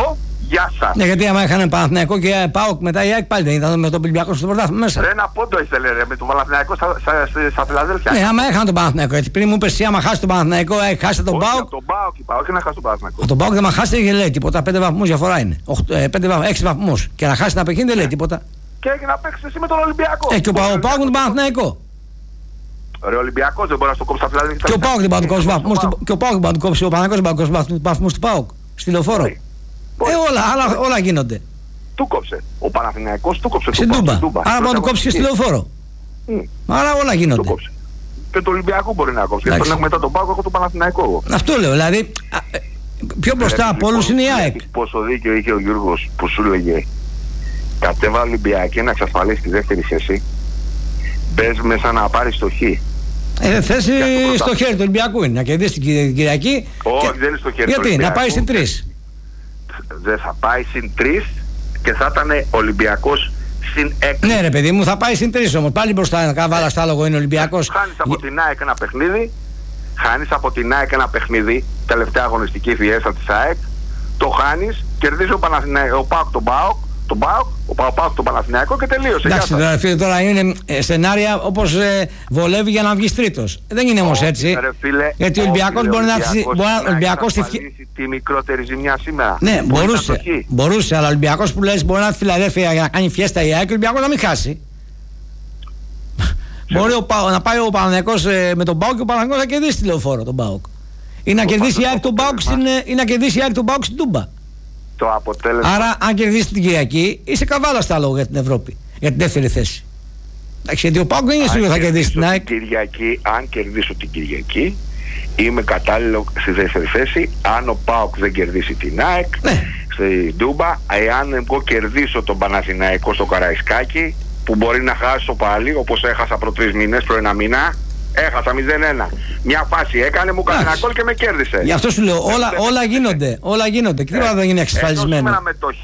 Γεια σας. Ναι, γιατί άμα είχαν Παναθηναϊκό και ΠΑΟΚ μετά η ΑΕΚ πάλι δεν ήταν με τον Ολυμπιακό στο πρωτάθλημα μέσα. Ρε, ένα πόντο ήθελε ρε, με τον Παναθηναϊκό στα, στα, στα, στα Φιλαδέλφια. Ναι, άμα είχαν τον Παναθηναϊκό. Έτσι πριν μου είπε εσύ, άμα χάσει τον Παναθηναϊκό, χάσει τον ΠΑΟΚ. Τον ΠΑΟΚ είπα, όχι να χάσει τον Παναθηναϊκό. Τον ΠΑΟΚ δεν μα χάσει δεν λέει τίποτα. πέντε βαθμούς διαφορά είναι. έξι βαθμούς. Και να χάσει ένα παιχνίδι δεν λέει τίποτα. Και έγινε να παίξει εσύ με τον Ολυμπιακό. Ε, και ο ΠΑΟΚ με τον Παναθηναϊκό. Ρε, ο Ολυμπιακός δεν μπορεί να στο κόψει στα Φιλαδέλφια. Και ο ΠΑΟΚ δεν μπορεί να του κόψει βαθμούς. Και ο ΠΑΟΚ δεν μπορεί να του κόψει. Ο Παναθηναϊκός δεν μπορεί να του κόψει βαθμούς του ΠΑΟΚ. Στη Λεωφόρο. Ε, όλα, όλα, όλα γίνονται. Του κόψε. Ο Παναθηναϊκός του κόψε. Στην Τούμπα. Άρα μπορεί να του κόψει και στη Λεωφόρο. Mm. Άρα όλα γίνονται. Και το Ολυμπιακό μπορεί να κόψει. Γιατί τον έχουμε μετά τον ΠΑΟΚ, έχω τον Παναθηναϊκό. Αυτό λέω. Δηλαδή, πιο μπροστά από όλους είναι η ΑΕΚ. Πόσο δίκιο είχε ο Γιώργος που σου λέγε κατέβα Ολυμπιακή να εξασφαλίσει τη δεύτερη θέση. Μπες μέσα να πάρει το χ. Ε, θέση στο χέρι του Ολυμπιακού είναι. Να κερδίσει την Κυριακή. Όχι, και... δεν είναι στο χέρι. Γιατί, να πάει στην τρεις. Δεν θα πάει στην τρεις και θα ήταν Ολυμπιακός στην έξι. Ναι, ρε παιδί μου, θα πάει στην τρεις όμως. Πάλι μπροστά ένα καβάλα στα άλογο είναι Ολυμπιακός. Χάνεις από την ΑΕΚ ένα παιχνίδι. Χάνεις από την ΑΕΚ ένα παιχνίδι. Τελευταία αγωνιστική φιέστα της ΑΕΚ. Το χάνεις, κερδίζει ο, ο ΠΑΟΚ τον ΠΑΟΚ. Τον ΠΑΟΚ, ο ΠΑΟΚ τον Παναθηναϊκό και τελείωσε. Εντάξει, τώρα, φίλε, τώρα είναι ε, σενάρια όπως ε, βολεύει για να βγεις τρίτος. Δεν είναι όμως έτσι. Ρε, φίλε, γιατί ο Ολυμπιακός μπορεί να εξασφαλίσει τη μικρότερη ζημιά σήμερα. Ναι, μπορούσε, μπορούσε, αλλά ο Ολυμπιακός που λες μπορεί να έρθει στη Φιλαδέλφια για να κάνει φιέστα η ΑΕΚ και ο Ολυμπιακός να μην χάσει. Μπορεί ο, να πάει ο Παναθηναϊκός ε, με τον ΠΑΟΚ και ο Παναθηναϊκός να κερδίσει τη Λεωφόρο τον ΠΑΟΚ. Ή να κερδίσει η ΑΕΚ τον ΠΑΟΚ στην Τούμπα. Το αποτέλεσμα... Άρα, αν κερδίσει την Κυριακή, είσαι καβάλα στα λόγια για την Ευρώπη, για την δεύτερη θέση. Εντάξει, γιατί ο ΠΑΟΚ δεν είναι σίγουρο θα κερδίσει την ΑΕΚ. Κυριακή, αν κερδίσω την Κυριακή, είμαι κατάλληλο στη δεύτερη θέση. Αν ο ΠΑΟΚ δεν κερδίσει την ΑΕΚ, ναι, στη Ντούμπα, εάν εγώ κερδίσω τον Παναθηναϊκό στο Καραϊσκάκι, που μπορεί να χάσω πάλι, όπως έχασα προ τρεις μήνες, προ ένα μήνα. Έχασα μηδέν ένα. Μια φάση έκανε, μου έκανε ένα γκολ και με κέρδισε. Γι' αυτό σου λέω, όλα, όλα γίνονται. Όλα γίνονται. Και τίποτα δεν είναι εξασφαλισμένο. Σήμερα με το χ,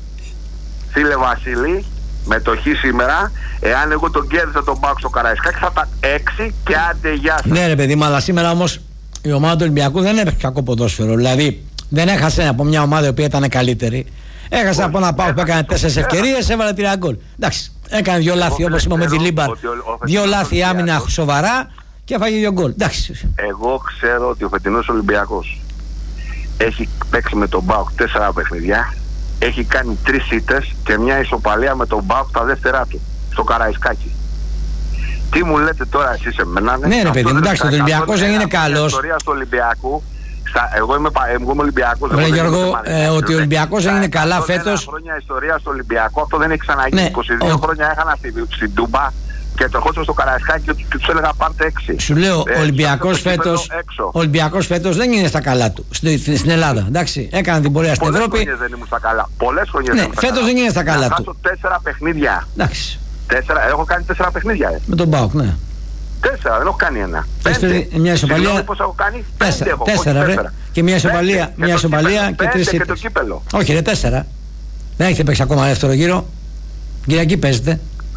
φίλε Βασίλη, με το χ σήμερα, εάν εγώ τον κέρδισα τον ΠΑΟΚ στο Καραϊσκάκι, θα ήταν έξι και άντε γεια σας. Ναι, ρε παιδί μου, αλλά σήμερα όμως η ομάδα του Ολυμπιακού δεν έπαιξε κακό ποδόσφαιρο. Δηλαδή δεν έχασε από μια ομάδα η οποία ήταν καλύτερη. Έχασε από ένα ΠΑΟΚ που έκανε τέσσερις ευκαιρίες, έβαλε τρία γκολ. Εντάξει, έκανε δύο λάθη όπως είπαμε με τη Λίμπαρ. Δύο λάθη άμυνα σοβαρά και έφαγε δύο γκολ. Εντάξει. Εγώ ξέρω ότι ο φετινός Ολυμπιακός έχει παίξει με τον ΠΑΟΚ τέσσερα παιχνιδιά, έχει κάνει τρεις ήττες και μια ισοπαλία με τον ΠΑΟΚ τα δεύτερά του στο Καραϊσκάκι. Τι μου λέτε τώρα εσείς εμένα? Ναι, ρε παιδί, εντάξει, ο Ολυμπιακός δεν είναι καλός. Ιστορία του Ολυμπιακού. Εγώ είμαι, εγώ είμαι Ολυμπιακός. Ρε Γιώργο, ε, ότι ο Ολυμπιακός έγινε καλά φέτος. είκοσι χρόνια ιστορία στο Ολυμπιακό, αυτό δεν έχει ξαναγίνει. Ναι, είκοσι δύο ο... χρόνια έχανα στην στη Τούμπα και το ερχόντουσαν στο Καραϊσκάκι και τους έλεγα πάρτε έξι. Σου λέω, ε, ο Ολυμπιακός φέτος, Ολυμπιακός φέτος δεν είναι στα καλά του στην, στην Ελλάδα. Εντάξει, έκανε την πορεία στην Ευρώπη. Πολλές χρονιές δεν ήμουν στα καλά. Πολλές χρονιές ναι, δεν ήμουν στα καλά. Φέτος δεν είναι στα καλά του. Χάσω τέσσερα παιχνίδια. Εντάξει. Τέσσερα, έχω κάνει τέσσερα παιχνίδια. Ε. Με τον ΠΑΟΚ, ναι. Τέσσερα, δεν έχω κάνει ένα. Πέντε. Μια ισοπαλία. Πώς έχω κάνει? Τέσσερα, έχω, τέσσερα, ρε. Και μια ισοπαλία, μια ισοπαλία και, και τρεις ήττες. Και το κύπελο. Όχι, ρε, τέσσερα. Δεν έχετε παίξει ακόμα δεύτερο γύρο. Κυριακή παίζετε.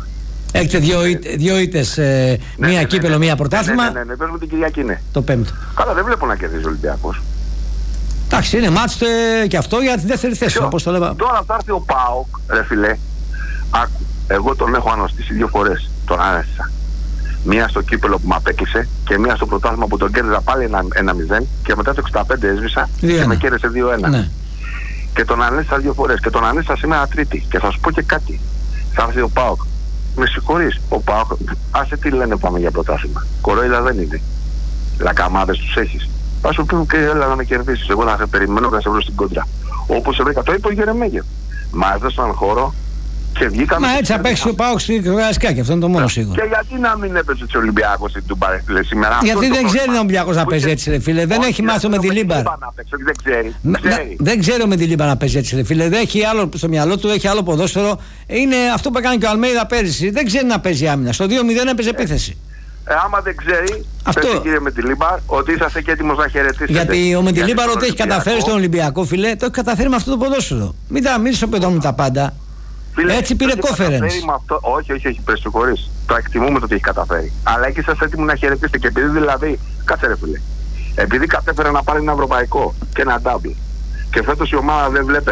Έχετε δύο, δύο ήττες, ε, ναι, μία ναι, κύπελο, ναι, ναι, μία πρωτάθλημα. Ναι, ναι, ναι, ναι, παίζουμε την Κυριακή, ναι. Το πέμπτο. Καλά, δεν βλέπω να κερδίζει ο Ολυμπιακός. Εντάξει, είναι μάτς ε, και αυτό για τη δεύτερη θέση, όπως το λέμε. Τώρα θα έρθει ο ΠΑΟΚ, ρε φιλέ. Άκου, εγώ τον έχω αναστήσει δύο φορές. Τον άνεσα. Μία στο κύπελο που με απέκλεισε και μία στο πρωτάθλημα που τον κέρδιζα πάλι ένα, ένα μηδέν και μετά το εξήντα πέντε έσβησα και με κέρδισε δύο ένα. Ναι. Και τον ανέστησα δύο φορές και τον ανέστησα σήμερα Τρίτη. Και θα σου πω και κάτι. Θα έρθει ο ΠΑΟΚ. Με συγχωρείς, ο ΠΑΟΚ, άσε τι λένε πάμε για πρωτάθλημα. Κορόιδα δεν είναι. Λακαμάδες τους έχεις. Θα σου πει και έλα να με κερδίσεις. Εγώ να σε περιμένω να σε βρω στην κόντρα. Όπως βρήκα, το είπε ο Γερεμέγεφ. Μας έδωσαν χώρο. Και βγήκαμε. Μα έτσι απέξει ο ΠΑΟΚ στο Καραϊσκάκι, αυτό είναι το μόνο σίγουρο. Και γιατί να μην έπαιζε ο Ολυμπιακός στην Τούμπα σήμερα? Γιατί δεν ξέρει ο Ολυμπιακός να παίζει έτσι, ρε φίλε. Δεν έχει μάθει με τη Λίμπαρ. Δεν ξέρει. Δεν ξέρει με τη Λίμπαρ να παίζει έτσι, ρε φίλε. Δεν έχει άλλο στο μυαλό του, έχει άλλο ποδόσφαιρο. Είναι αυτό που έκανε και ο Αλμέιδα πέρυσι. Δεν ξέρει να παίζει άμυνα. Στο δύο μηδέν έπαιζε επίθεση. Ε, άμα δεν ξέρει, αυτό... πες κύριε Μεντιλίμπαρ, ότι είσαστε και έτοιμος να χαιρετήσετε. Γιατί ο Μεντιλίμπαρ ότι έχει καταφέρει στον Ολυμπιακό, φίλε, το έχει καταφέρει με αυτό το ποδόσφαιρο. Μην τα μην ισοπεδώνουμε τα πάντα. Φίλε, έτσι πήρε conference. Όχι, όχι, όχι, πες συγχωρείς. Το εκτιμούμε το ότι έχει καταφέρει. Αλλά εκεί είσαστε έτοιμοι να χαιρετήσετε και επειδή δηλαδή, κάτσε ρε φίλε, επειδή κατέφερε να πάρει ένα ευρωπαϊκό και ένα double και φέτος η ομάδα δεν βλέπετε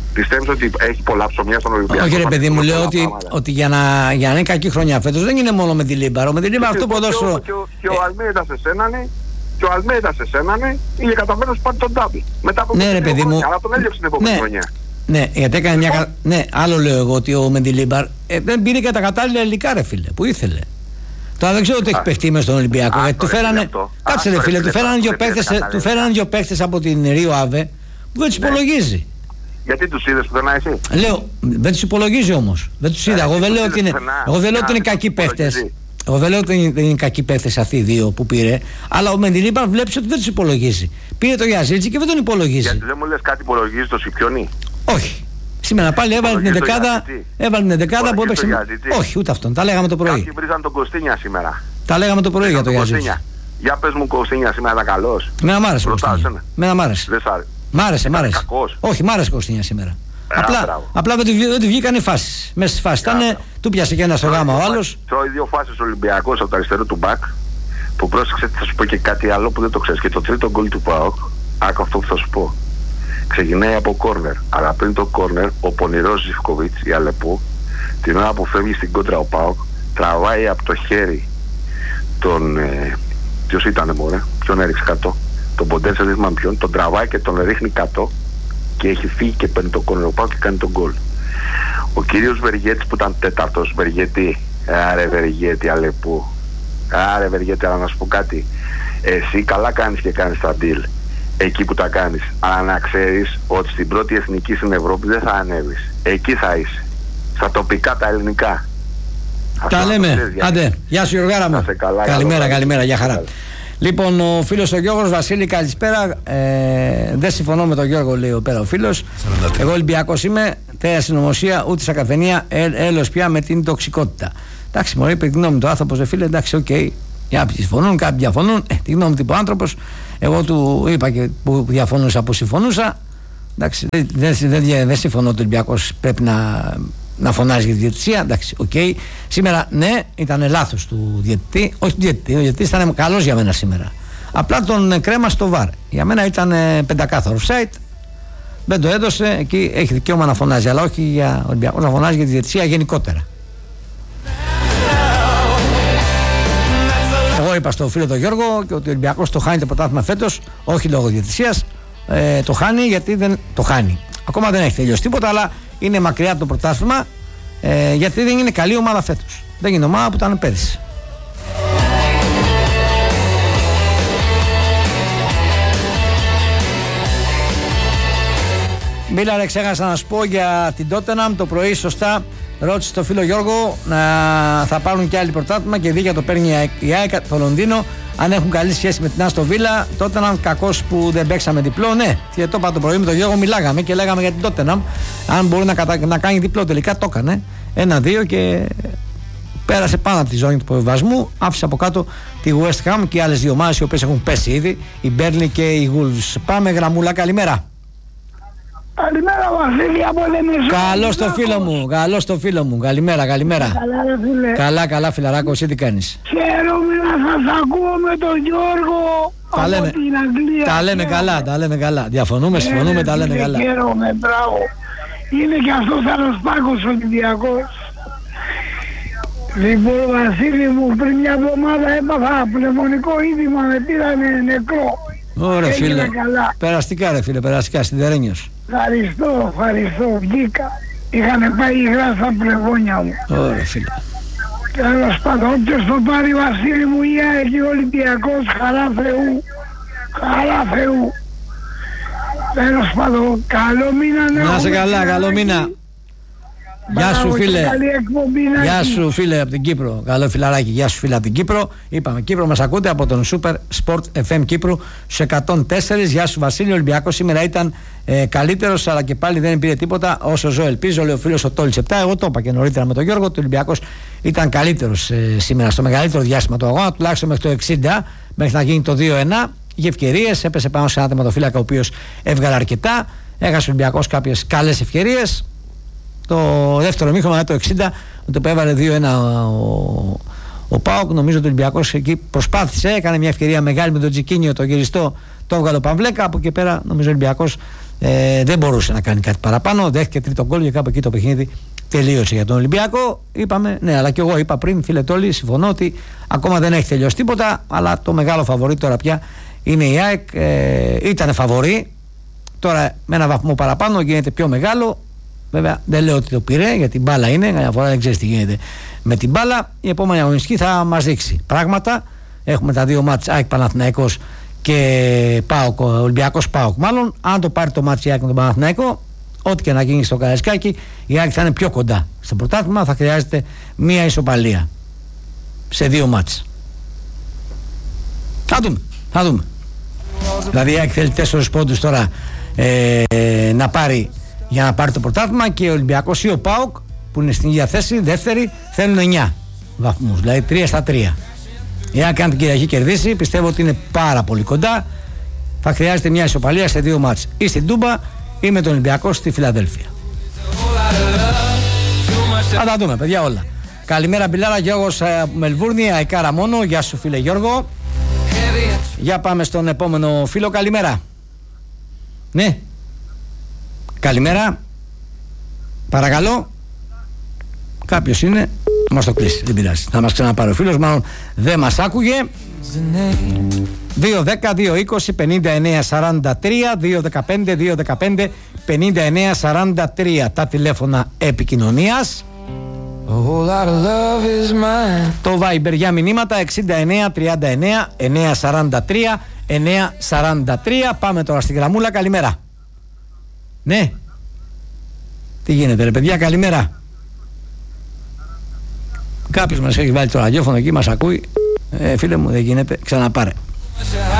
Πιστεύεις ότι έχει πολλά ψωμιά στον Ολυμπιακό? Όχι ρε παιδί μου, λέω ότι, ότι για, να, για να είναι κακή χρονιά φέτος δεν είναι μόνο με τη Λίμπαρο. Με τη Λίμπαρο αυτό ποδόσφαιρο. Και, και ο Αλμέιδα σε σένανε, και ο Αλμέιδα σε σένανε, είχε καταφέρει να πάρει τον double. Μετά από ναι, ρε παιδί μου. Αλλά τον έλειψε την επόμενη ναι. χρονιά. Ναι, γιατί έκανε μια. Κα... Ναι, άλλο λέω εγώ ότι ο Μεντιλίμπαρ ε, δεν πήρε και τα κατάλληλα υλικά, ρε φίλε, που ήθελε. Τώρα δεν ξέρω τι έχει παιχτεί μες στον Ολυμπιακό. Α, γιατί του φέρανε. Κάτσε, ρε φίλε, του φέρανε δύο παίχτες από την Ρίο Αβε που δεν τους υπολογίζει. Γιατί τους είδες πουθενά εσύ? Λέω, δεν τους υπολογίζει όμως. Δεν τους είδα. Εγώ δεν λέω ότι είναι, εγώ δεν λέω ότι είναι κακοί παίχτες. Εγώ δεν λέω ότι δεν είναι κακοί παίχτες αυτοί οι δύο που πήρε. Αλλά ο Μεντιλίμπαρ βλέπει ότι δεν τους υπολογίζει. Πήρε το Γιαζίτζι και δεν τον υπολογίζει. Γιατί δεν μου λες κάτι υπολογίζει το Σιπιονί? Όχι. Σήμερα πάλι έβαλε την εντεκάδα. Έβαλε την εντεκάδα που έπαιξε. Όχι, ούτε αυτόν. Τα λέγαμε το πρωί. Κάποιοι βρίζαν τον Κωστίνια σήμερα. Τα λέγαμε το πρωί για το Γιαζίτζι. Για πες μου, Κωστίνια σήμερα ήταν καλός? Μένα μ' άρεσε. Μένα μ' άρεσε. Μ' άρεσε, μ' άρεσε. Όχι, μ' άρεσε Κωστίνια σήμερα. Απλά, απλά δεν του βγήκαν οι φάσεις. Μέσα στις φάσεις ήταν, του πιάσε και ένα στο γάμα ο άλλος. Τρώει δύο φάσεις ο Ολυμπιακός από το αριστερό του μπακ. Που πρόσεξε, θα σου πω και κάτι άλλο που δεν το ξέρεις. Και το τρίτο γκολ του ΠΑΟΚ, άκου αυτό που θα σου πω. Ξεκινάει από κόρνερ. Αλλά πριν το κόρνερ, ο πονηρός Ζιβκοβίτς, η Αλεπού, την ώρα που φεύγει στην κόντρα ο ΠΑΟΚ, τραβάει από το χέρι τον. Ε, ποιος ήτανε μωρέ, ποιον έριξε κάτω. Τον Ποντένσε, δεν θυμάμαι ποιον, τον τραβάει και τον ρίχνει κάτω. Και έχει φύγει και παίρνει το κόρνερ ο ΠΑΟΚ και κάνει τον γκολ. Ο κύριος Βεργέτης που ήταν τέταρτος, Βεργέτη, άρε Βεργέτη Αλεπού, άρε Βεργέτη, αλλά να σου πω κάτι. Εσύ καλά κάνεις και κάνεις τα deal εκεί που τα κάνεις, αλλά να ξέρεις ότι στην πρώτη εθνική στην Ευρώπη δεν θα ανέβεις. Εκεί θα είσαι. Στα τοπικά, τα ελληνικά. Τα λέμε. Άντε, γεια σου Γιωργάρα μου. Καλά, καλημέρα, καλημέρα, για χαρά. Λοιπόν, ο φίλος ο Γιώργος Βασίλη, καλησπέρα. Ε, δεν συμφωνώ με τον Γιώργο, λέει ο πέρα ο φίλος. Εγώ Ολυμπιακός είμαι, θέα συνωμοσία, ούτε σαν καφενεία, έλος πια με την τοξικότητα. Εντάξει, μωρέ, είπε τη γνώμη του άνθρωπος, δε φίλε, εντάξει, οκ. Okay. Κάποιοι συμφωνούν, κάποιοι διαφωνούν. Ε, τη γνώμη του είπε ο άνθρωπος. Εγώ του είπα και που διαφωνούσα, που συμφωνούσα. Εντάξει, δεν, δεν, δεν, δεν συμφωνώ ότι ο Ολυμπιακός πρέπει να. να φωνάζει για τη διαιτησία, εντάξει, οκ. Okay. Σήμερα, ναι, ήταν λάθος του διαιτητή. Όχι του διαιτητή, ο διαιτητής ήταν καλός για μένα σήμερα. Απλά τον κρέμα στο βαρ. Για μένα ήταν πεντακάθαρο offside. Δεν το έδωσε, εκεί έχει δικαίωμα να φωνάζει. Αλλά όχι για Ολυμπιακό, να φωνάζει για τη διαιτησία γενικότερα. Εγώ είπα στο φίλο τον Γιώργο και ότι ο Ολυμπιακός το χάνει το πρωτάθλημα φέτος, όχι λόγω διαιτησίας. Ε, το χάνει γιατί δεν το χάνει. Ακόμα δεν έχει τελειώσει τίποτα, αλλά είναι μακριά από το πρωτάθλημα ε, γιατί δεν είναι καλή ομάδα φέτος. Δεν είναι ομάδα που ήταν πέρυσι. Μίλαρε, ξέχασα να σου πω για την Τότεναμ το πρωί, σωστά. Ρώτησε το φίλο Γιώργο να θα πάρουν και άλλοι πρωτάθλημα και δίκαια το παίρνει η ΑΕΚ, το Λονδίνο. Αν έχουν καλή σχέση με την Άστον Βίλα, Τότεναμ, κακός που δεν παίξαμε διπλό. Ναι, και το είπα το πρωί με τον Γιώργο, μιλάγαμε και λέγαμε για την Τότεναμ. Αν μπορεί να, κατα... να κάνει διπλό, τελικά το έκανε. Ένα-δύο και πέρασε πάνω από τη ζώνη του υποβιβασμού. Άφησε από κάτω τη West Ham και οι άλλες δύο ομάδες οι οποίες έχουν πέσει ήδη, η Burnley και η Wolves. Πάμε γραμμούλα, καλημέρα. Καλημέρα Βασίλη από Λεμεσό. Καλώς το φίλο μου, καλώς το φίλο μου. Καλημέρα, καλημέρα. Καλά ρε φίλε. Καλά, καλά φιλαράκο, εσύ τι κάνεις? Χαίρομαι να σας ακούω με τον Γιώργο τα από λέμε, την Αγγλία. Τα λέμε καλά, τα λέμε καλά. Διαφωνούμε, ε, συμφωνούμε, τα λέμε καλά. Χαίρομαι, μπράβο. Είναι και αυτός άλλος Πάκος Ολυμπιακός. Λοιπόν Βασίλη μου, πριν μια εβδομάδα έπαθα πνευμονικό είδημα, με πήρανε νεκρό. Ωραία φίλε, περαστικά ρε φίλε, περαστικά στην Τερένιος. Ευχαριστώ, ευχαριστώ, βγήκα. Είχανε πάει υγρά στα πλεγόνια μου. Ωραία φίλε. Τέλος πάντων, όποιος το πάρει Βασίλη μου, η ΑΕΚ και ο Ολυμπιακός, χαρά Θεού, χαρά Θεού. Τέλος πάντων, καλό μήνα. Να σε καλά, καλό μήνα. Γεια σου φίλε. Γεια σου φίλε από την Κύπρο. Καλό φιλαράκι, γεια σου φίλε από την Κύπρο. Είπαμε Κύπρο, μας ακούτε από τον Super Sport εφ εμ Κύπρου στους εκατόν τέσσερα. Γεια σου Βασίλη. Ο Ολυμπιακός σήμερα ήταν ε, καλύτερος, αλλά και πάλι δεν πήρε τίποτα όσο ζω. Ελπίζω, λέει ο φίλος ο Τόλης επτά. Εγώ το είπα και νωρίτερα με τον Γιώργο. Ο Ολυμπιακός ήταν καλύτερος ε, σήμερα στο μεγαλύτερο διάστημα του αγώνα, τουλάχιστον μέχρι το εξήντα, μέχρι να γίνει το δύο ένα. Είχε ευκαιρίες, έπεσε πάνω σε ένα τερματοφύλακα ο οποίος έβγαλε αρκετά. Έχασε ο Ολυμπιακός κάποιες καλές ευκαιρίες. Το δεύτερο μήχρονο, το εξήντα, το που έβαλε δύο ένα ο, ο ΠΑΟΚ. Νομίζω ότι ο Ολυμπιακός εκεί προσπάθησε, έκανε μια ευκαιρία μεγάλη με τον Τζικίνιο, το γυριστό, το έβγαλε ο Παμβλέκα. Από εκεί πέρα νομίζω ο Ολυμπιακός Ε, δεν μπορούσε να κάνει κάτι παραπάνω. Δέχτηκε τρίτο γκολ και κάπου εκεί το παιχνίδι τελείωσε για τον Ολυμπιακό. Είπαμε, ναι, αλλά και εγώ είπα πριν, φίλε Τόλη, συμφωνώ ότι ακόμα δεν έχει τελειώσει τίποτα. Αλλά το μεγάλο φαβορί τώρα πια είναι η ΑΕΚ. Ε, ήταν φαβορί. Τώρα με ένα βαθμό παραπάνω γίνεται πιο μεγάλο. Βέβαια δεν λέω ότι το πήρε, γιατί μπάλα είναι. Καμιά φορά δεν ξέρει τι γίνεται με την μπάλα. Η επόμενη αγωνιστική θα μας δείξει πράγματα. Έχουμε τα δύο μάτς ΑΕΚ Παναθηναϊκός και ΠΑΟΚ, Ολυμπιακός ΠΑΟΚ. Μάλλον, αν το πάρει το μάτς η ΑΕΚ με τον Παναθηναϊκό, ό,τι και να γίνει στο Καραϊσκάκι, η ΑΕΚ θα είναι πιο κοντά στο πρωτάθλημα. Θα χρειάζεται μία ισοπαλία σε δύο μάτς. Θα δούμε. Θα δούμε. Δηλαδή η ΑΕΚ θέλει τέσσερις πόντους τώρα ε, να πάρει για να πάρει το πρωτάθλημα, και ο Ολυμπιακός ή ο ΠΑΟΚ που είναι στην ίδια θέση, δεύτερη, θέλουν εννιά βαθμούς, δηλαδή τρία στα τρία. Εάν κάνει την Κυριακή κερδίσει, πιστεύω ότι είναι πάρα πολύ κοντά. Θα χρειάζεται μια ισοπαλία σε δύο μάτς, ή στην Τούμπα ή με τον Ολυμπιακό στη Φιλαδέλφια. Θα τα δούμε, παιδιά, όλα. Καλημέρα, Μπιλάρα, Γιώργος από Μελβούρνη, αεκάρα μόνο. Γεια σου, φίλε Γιώργο. Για πάμε στον επόμενο φίλο. Καλημέρα. Ναι. Καλημέρα. Παρακαλώ. Κάποιος είναι. Μας το κλείσει, δεν πειράζει. Θα μας ξαναπάρει ο φίλος, μάλλον δεν μας άκουγε. δύο δέκα δύο είκοσι πενήντα εννέα σαράντα τρία, δύο δεκαπέντε δύο δεκαπέντε πενήντα εννέα σαράντα τρία τα τηλέφωνα επικοινωνίας. Το Viber για μηνύματα εξήντα εννέα τριάντα εννέα εννέα σαράντα τρία εννέα σαράντα τρία. Πάμε τώρα στη γραμμούλα. Καλημέρα. Ναι. Τι γίνεται, ρε παιδιά, καλημέρα. Κάποιος μας έχει βάλει το ραδιόφωνο εκεί, μας ακούει. Ε, φίλε μου, δεν γίνεται, ξαναπάρε.